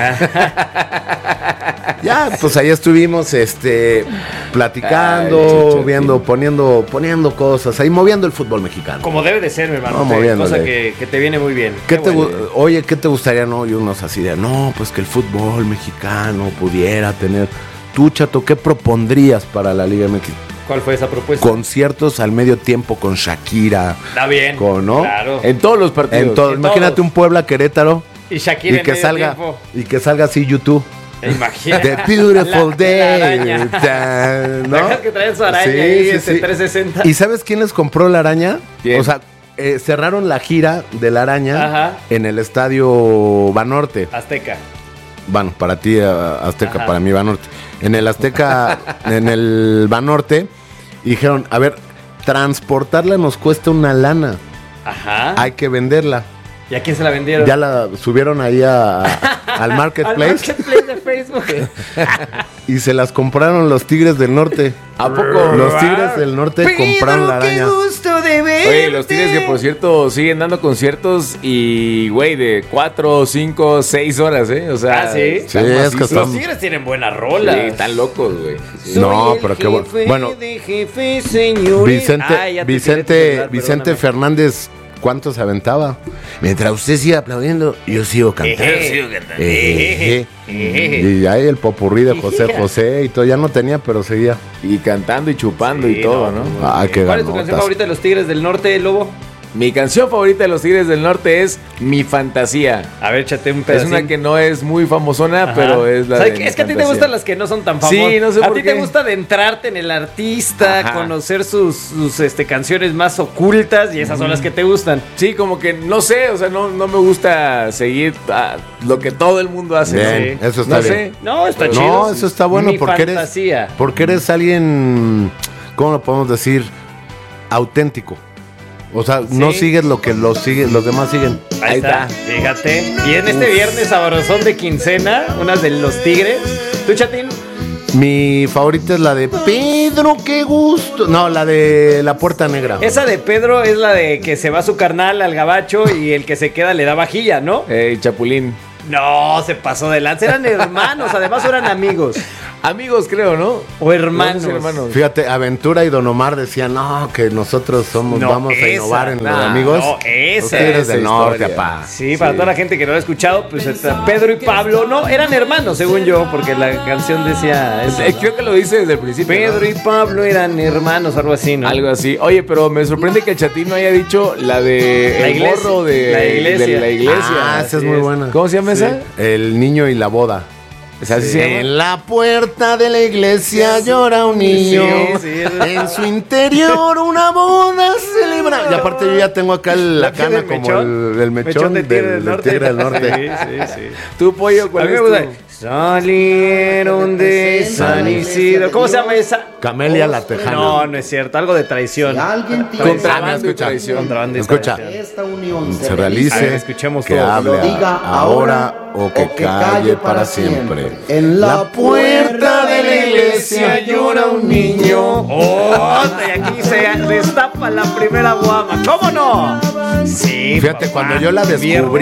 Ya, pues ahí estuvimos, platicando, viendo, poniendo cosas, ahí moviendo el fútbol mexicano. Como debe de ser, mi hermano. Cosa que te viene muy bien. Oye, ¿qué te gustaría? No, y unos así de, no, pues que el fútbol mexicano pudiera tener. Tú, Chato, ¿qué propondrías para la Liga MX? ¿Cuál fue esa propuesta? Conciertos al medio tiempo con Shakira. Está bien. ¿No? Claro. En todos los partidos. Imagínate un Puebla Querétaro. Y Shakira y que salga tiempo. Y que salga así YouTube. Imagínate. The Beautiful Day. ¿No? Dejas que traen su araña ahí, 360. ¿Y sabes quién les compró la araña? ¿Quién? O sea, cerraron la gira de la araña en el estadio Banorte. Azteca. Bueno, para ti Azteca, para mí Banorte. En el Azteca, en el Banorte, dijeron, a ver, transportarla nos cuesta una lana. Hay que venderla. ¿Y a quién se la vendieron? Ya la subieron ahí al Marketplace. Al Marketplace de Facebook. Y se las compraron los Tigres del Norte. ¿A poco? Los Tigres del Norte compraron la araña. Gusto de verte. Oye, los Tigres que por cierto siguen dando conciertos y, güey, de 4, 5, 6 horas, ¿eh? O sea, ¿sí? Sí, es que los Tigres tienen buenas rolas. Sí, están locos, güey. Sí. No, pero qué bueno. Bueno, Vicente Fernández ¿cuánto se aventaba? Mientras usted sigue aplaudiendo, yo sigo cantando. Y ahí el popurrí de José y todo, ya no tenía, pero seguía. Y cantando y chupando y todo, ¿no? Qué ¿Cuál es tu canción favorita de los Tigres del Norte, Lobo? Mi canción favorita de los Tigres del Norte es Mi Fantasía. A ver, échate un pedacito. Es una que no es muy famosona, pero es la de Mi Es que a ti te gustan las que no son tan famosas. Sí, no sé por qué. A ti te gusta adentrarte en el artista, conocer sus canciones más ocultas y esas son las que te gustan. Sí, como que no sé, o sea, no me gusta seguir lo que todo el mundo hace. Bien, eso está bien. No, está chido. No, eso está bueno Mi Fantasía. porque eres alguien, ¿cómo lo podemos decir? Auténtico. O sea, no sigues lo que los demás siguen. Ahí está, fíjate. Y en este viernes sabrosón de quincena, unas de los Tigres. ¿Tú, Chatín? Mi favorita es la de Pedro, qué gusto. No, la de La Puerta Negra. Esa de Pedro es la de que se va su carnal al gabacho y el que se queda le da vajilla, ¿no? Chapulín. No, se pasó de lanza. Eran hermanos, además eran amigos. Amigos, creo, ¿no? O hermanos. Fíjate, Aventura y Don Omar decían, no, que nosotros vamos a innovar en los amigos. No, esa es del norte, papá. Sí, para toda la gente que no lo ha escuchado, pues Pedro y Pablo, no, eran hermanos, según yo, porque la canción decía eso. Creo que lo dice desde el principio. Pedro y Pablo eran hermanos, algo así, ¿no? Algo así. Oye, pero me sorprende que el Chatín no haya dicho la de la el morro de la iglesia. Esa es muy buena. ¿Cómo se llama esa? El niño y la boda. ¿Así se llama? En la puerta de la iglesia llora un niño. En su interior una boda celebra. Y aparte yo ya tengo acá la cana como el mechón del Tigre del Norte. Sí. ¿Tu pollo cuál es tu? Salieron de San Isidro. ¿Cómo se llama esa? Camelia la Tejana. No es cierto. Algo de traición. Contrabando y traición. Escucha. Esta unión Se realice. Escuchemos que todo. hable ahora o que calle para siempre. En la puerta de la iglesia llora un niño. Y aquí se destapa la primera guama. ¿Cómo no? Sí. Fíjate, cuando yo la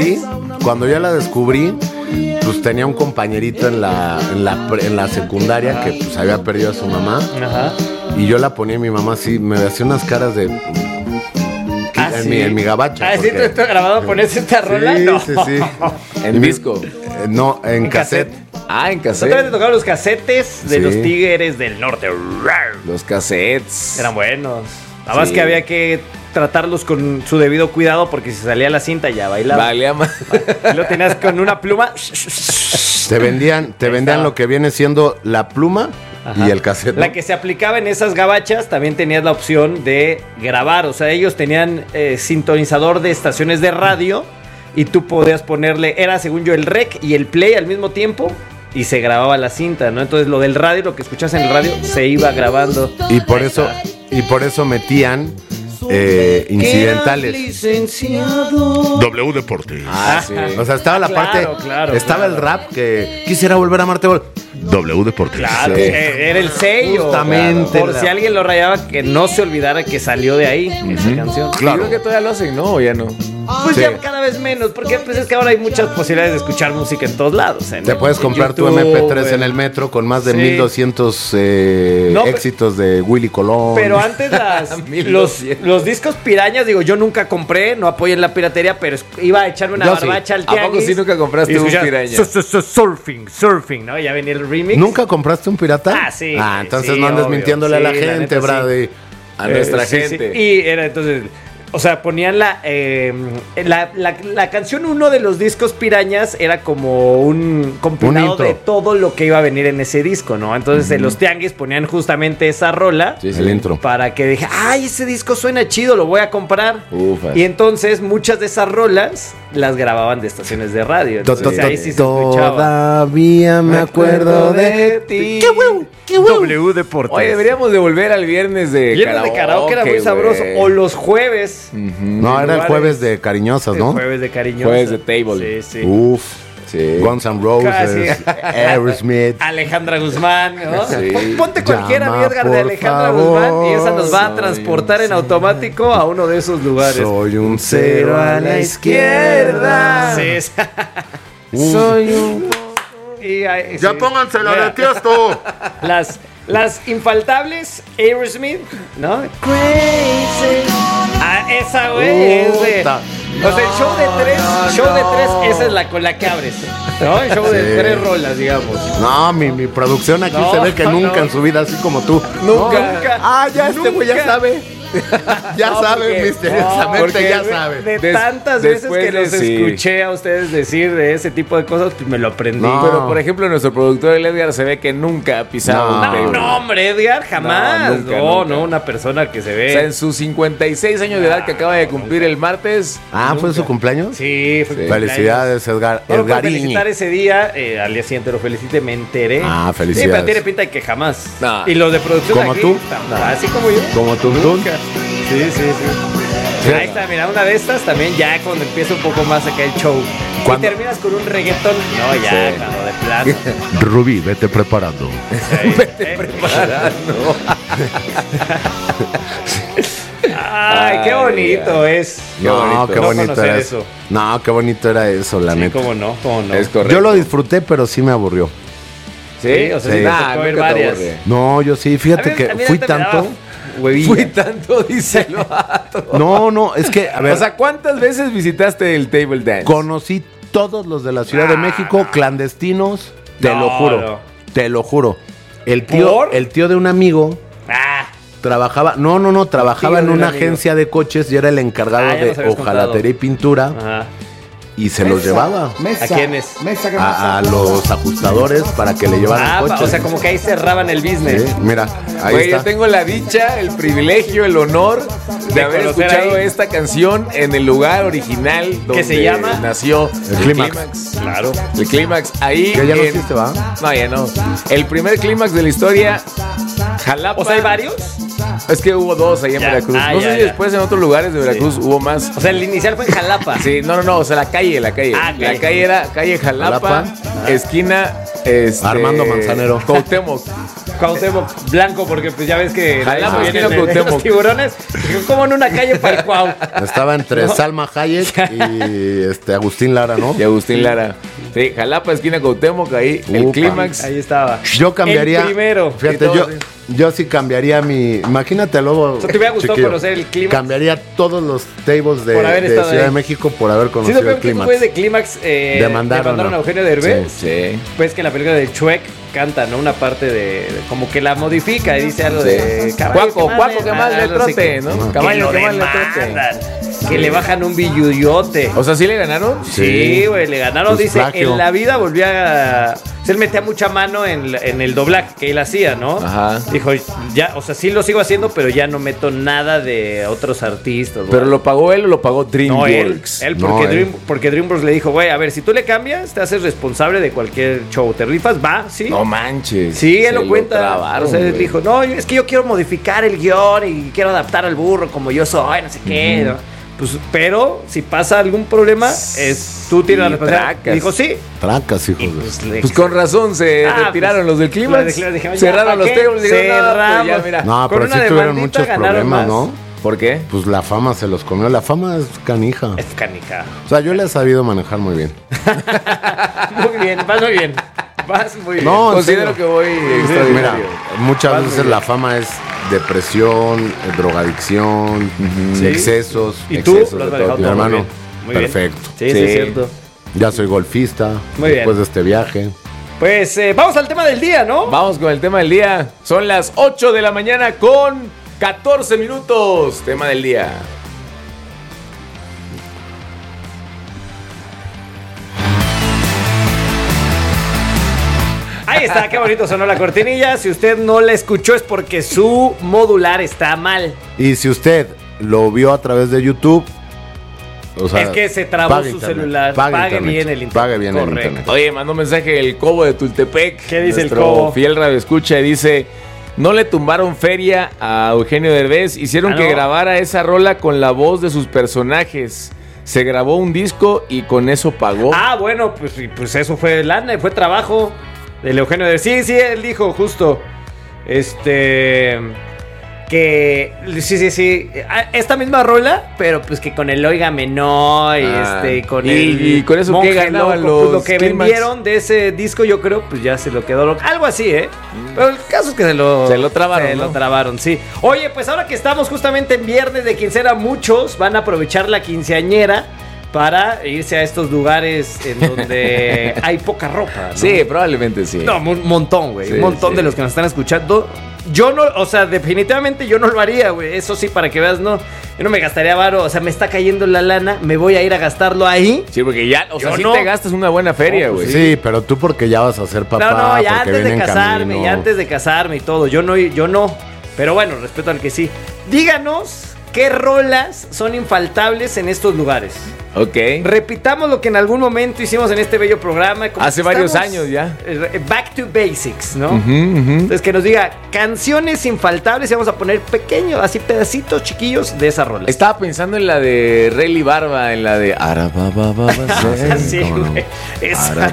descubrí, pues tenía un compañerito en la secundaria que pues había perdido a su mamá. Ajá. Y yo la ponía, mi mamá así, me hacía unas caras de... en mi gabacha. ¿Sí tú estás grabado pones esta rola? No. Sí. ¿En disco? No, en cassette. En cassette. ¿No te tocaron los casetes de los Tigres del Norte? Los cassettes. Eran buenos. Nada más que había que tratarlos con su debido cuidado porque si salía la cinta ya bailaba. Valía más. Y lo tenías con una pluma. Te vendían lo que viene siendo la pluma. Ajá. Y el cassette, ¿no? La que se aplicaba en esas gabachas también tenías la opción de grabar. O sea, ellos tenían sintonizador de estaciones de radio y tú podías ponerle, era según yo el rec y el play al mismo tiempo y se grababa la cinta, ¿no? Entonces lo del radio, lo que escuchas en el radio se iba grabando. Y por eso metían incidentales. W Deportes. Sí. O sea, estaba la parte, estaba el rap que quisiera volver a amarte. W Deportes. Claro, era el sello. Justamente. Por si alguien lo rayaba, que no se olvidara que salió de ahí esa canción. Claro. Yo creo que todavía lo hacen, ¿no? ¿O ya no? Pues ya cada vez menos, porque pues es que ahora hay muchas posibilidades de escuchar música en todos lados. Te puedes comprar YouTube, tu MP3 en el metro con más de 1200 éxitos de Willy Colón. Pero antes los discos pirañas, digo, yo nunca compré, no apoyen la piratería, pero iba a echarme una barbacha al tianguis. ¿A poco sí nunca compraste un piraña? Surfing, ¿no? Ya venía el remix. ¿Nunca compraste un pirata? Sí. Entonces no andes mintiéndole a la gente, Brady. A nuestra gente. Y era entonces... O sea, ponían la canción 1 de los discos pirañas era como un compilado de todo lo que iba a venir en ese disco, ¿no? Entonces en los tianguis ponían justamente esa rola. Sí, el intro. Para que dije, ay, ese disco suena chido, lo voy a comprar. Y entonces muchas de esas rolas las grababan de estaciones de radio. Entonces ahí sí se escuchaba. Todavía me acuerdo de ti. ¡Qué huevo! W Deportes. Oye, deberíamos de volver al viernes de karaoke. De karaoke era muy sabroso. O los jueves. No, era el jueves de cariñosas, ¿no? El jueves de cariñosas. Jueves de table. Sí. Uf. Sí. Guns N' Roses, Aerosmith, Alejandra Guzmán, ¿no? Sí. Ponte cualquiera Edgar de Alejandra Guzmán y esa nos va a transportar en automático a uno de esos lugares. Soy un cero a la izquierda. Sí. Soy un... Y ya póngansela de Tiesto. Las infaltables Aerosmith, ¿no? Crazy. Ah, esa, güey, es de... O sea, el show de tres, esa es la con la que abres, ¿no? El show de 3 rolas, digamos. No, mi producción aquí se ve que nunca en su vida, así como tú. Nunca. Ah, ya este güey ya sabe. Ya sabe, misteriosamente ya sabe. De tantas veces que los escuché a ustedes decir de ese tipo de cosas, pues me lo aprendí. No. Pero, por ejemplo, nuestro productor, el Edgar, se ve que nunca ha pisado un table. No, hombre, Edgar, jamás. Nunca. Una persona que se ve. O sea, en sus 56 años de edad que acaba de cumplir el martes. ¿Fue su cumpleaños? Sí, fue Felicidades, Edgar. No lo puedo felicitar ese día, al día siguiente lo felicité, me enteré. Felicidades. Sí, pero tiene pinta de que jamás. No. Y los de producción ¿Como aquí, tú? así como yo. Como tú. Nunca. Sí. Ahí está, mira, una de estas también ya cuando empieza un poco más acá el show. Y terminas con un reggaetón. No, ya, cuando de plano. Rubí, vete preparando. Vete preparando. Ay, qué bonito es. Qué bonito era eso. No, qué bonito era eso, la neta. Cómo no. Es correcto. Yo lo disfruté, pero sí me aburrió. ¿Sí? O sea, sí. Tocó ver varias. No, yo sí, fíjate que fui tanto. Fui tanto, dice el vato. No, es que, a ver. O sea, ¿cuántas veces visitaste el table dance? Conocí todos los de la Ciudad de México, clandestinos, te lo juro. El tío de un amigo trabajaba, trabajaba en una agencia de coches y era el encargado de hojalatería y pintura. Ajá. Y se los llevaba. ¿A quiénes? A los ajustadores para que le llevaran coches. O sea, como que ahí cerraban el business. Sí, mira, ahí está. Yo tengo la dicha, el privilegio, el honor de haber escuchado esta canción en el lugar original donde se llama nació el Clímax. Claro. El Clímax. Ahí. ¿Que ya no existe, va? No, ya no. El primer Clímax de la historia, Jalapa. O sea, ¿hay varios? Es que hubo 2 ahí en Veracruz. No sé si después en otros lugares de Veracruz hubo más. O sea, el inicial fue en Jalapa. Sí, no. O sea, la calle. La calle era calle Jalapa. Esquina Armando Manzanero. Cuauhtémoc Blanco, porque pues ya ves que Jalapa, vienen los tiburones. Como en una calle para el Cuau. Estaba entre Salma Hayek y Agustín Lara, ¿no? Y Agustín Lara. Sí, Jalapa, esquina Cuauhtémoc, ahí el Clímax. Ahí estaba. Yo cambiaría. El primero. Fíjate, yo sí cambiaría Imagínate luego. O sea, te hubiera gustado conocer el Clímax. Cambiaría todos los tables de Ciudad de México por haber conocido el Clímax. Después de Clímax demandaron a Eugenio Derbez. Sí. Pues que la película de Shrek canta, ¿no? Una parte de como que la modifica y dice algo de Cuaco que más le trote, ¿no? Caballo que más le trote. Que le bajan un billuyote. O sea, ¿sí le ganaron? Sí, güey, le ganaron. Pues dice, plagio. En la vida volvía a... Él metía mucha mano en el doblaje que él hacía, ¿no? Ajá. Dijo, ya, o sea, sí lo sigo haciendo, pero ya no meto nada de otros artistas. ¿Pero lo pagó él o lo pagó DreamWorks? Él porque DreamWorks le dijo, güey, a ver, si tú le cambias, te haces responsable de cualquier show. ¿Te rifas? Va, sí. No manches. Sí, él lo cuenta. O sea, él dijo, no, es que yo quiero modificar el guión y quiero adaptar al burro como yo soy, no sé qué, ¿no? Pues, pero si pasa algún problema, tú tienes la responsabilidad. Dijo sí. Tracas, hijo. Pues con razón se retiraron los del Clímax. Cerraron los tables. Cerramos. No, pero sí tuvieron muchos problemas, ¿no? ¿Por qué? Pues la fama se los comió. La fama es canija. Es canija. O sea, yo le he sabido manejar muy bien. Muy bien, vas muy bien. Vas muy bien. No, considero que voy mira, muchas veces la fama es depresión, drogadicción, excesos. ¿Y tú? Excesos de todo. Mi hermano, muy perfecto. Bien. Sí, es cierto. Ya soy golfista. Muy después bien. de este viaje. Pues vamos al tema del día, ¿no? Vamos con el tema del día. Son las 8 de la mañana con 14 minutos. Tema del día. Ahí está, qué bonito sonó la cortinilla. Si usted no la escuchó es porque su modular está mal. Y si usted lo vio a través de YouTube, o sea, es que se trabó su celular. Pague bien el internet. Pague bien el internet. Oye, mandó un mensaje el Cobo de Tultepec. ¿Qué dice el Cobo? Cobo? Fiel radio escucha y dice: no le tumbaron feria a Eugenio Derbez. Hicieron que grabara esa rola con la voz de sus personajes. Se grabó un disco y con eso pagó. Ah, bueno, pues eso fue lana, fue trabajo del Eugenio Derbez. Sí, él dijo justo. que sí, esta misma rola, pero pues que con el Óigame No y con y con eso Monje que ganaban Loco, pues, los lo que Clímax. vendieron de ese disco, yo creo, pues ya se lo quedó algo así, pero el caso es que se lo trabaron, lo trabaron, sí. Oye, pues ahora que estamos justamente en viernes de quincena, muchos van a aprovechar la quinceañera para irse a estos lugares en donde hay poca ropa, ¿no? Sí, probablemente sí. No, un montón, güey. Sí, un montón sí. de los que nos están escuchando. Yo no, o sea, definitivamente yo no lo haría, güey. Eso sí, para que veas, no. Yo no me gastaría varo. O sea, me está cayendo la lana. Me voy a ir a gastarlo ahí. Sí, porque ya, o sea, Yo sí no. te gastas una buena feria, güey. Sí, pero tú porque ya vas a ser papá. No, ya porque antes viene de en casarme, camino. ya antes de casarme y todo. Yo no. Pero bueno, respeto al que sí. Díganos qué rolas son infaltables en estos lugares. Ok. Repitamos lo que en algún momento hicimos en este bello programa. Como Hace que varios estamos, años ya. Back to basics, ¿no? Ujú, ujú. Entonces que nos diga canciones infaltables y vamos a poner pequeños, así pedacitos chiquillos de esa rola. Estaba pensando en la de Rayleigh Barba, en la de Sí, güey. Esa.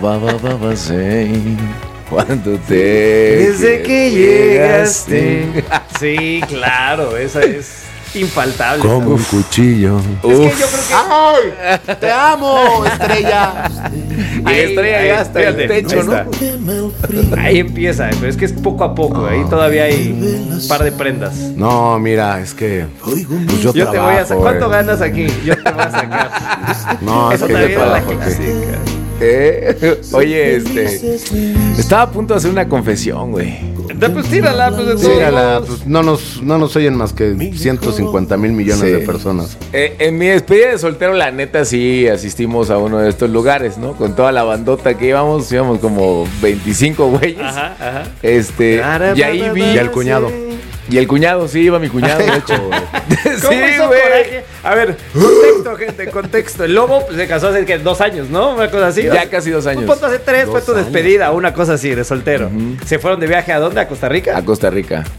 Cuando te Desde que llegaste. Sí, claro, esa es infaltable. Como un cuchillo. Es que yo creo que. ¡Ay! ¡Te amo, estrella! Y estrella ya hasta el techo, ¿no? Ahí empieza, pero es que es poco a poco. Ahí todavía hay un par de prendas. No, mira, es que pues yo Yo te voy a sacar. trabajo, ¿Cuánto ganas aquí? Yo te voy a sacar. No, es Eso que yo también es la trabajo aquí. clásica. Oye, estaba a punto de hacer una confesión, güey. Pues tírala, pues de todos Tírala, modos. pues no nos oyen más que 150 mil millones Sí. de personas. En mi despedida de soltero, la neta, sí asistimos a uno de estos lugares, ¿no? Con toda la bandota que íbamos como 25 güeyes. Ajá. Y ahí vi. Y al cuñado. Y el cuñado, sí, iba mi cuñado, de hecho. ¿Cómo Sí, hizo güey. coraje? A ver, contexto, gente, contexto. El Lobo pues, se casó hace 2 años, ¿no? Una cosa así. Ya casi 2 años. Un punto hace 3 fue 2 tu años. despedida, una cosa así, de soltero. ¿Se fueron de viaje a dónde? ¿A Costa Rica? A Costa Rica.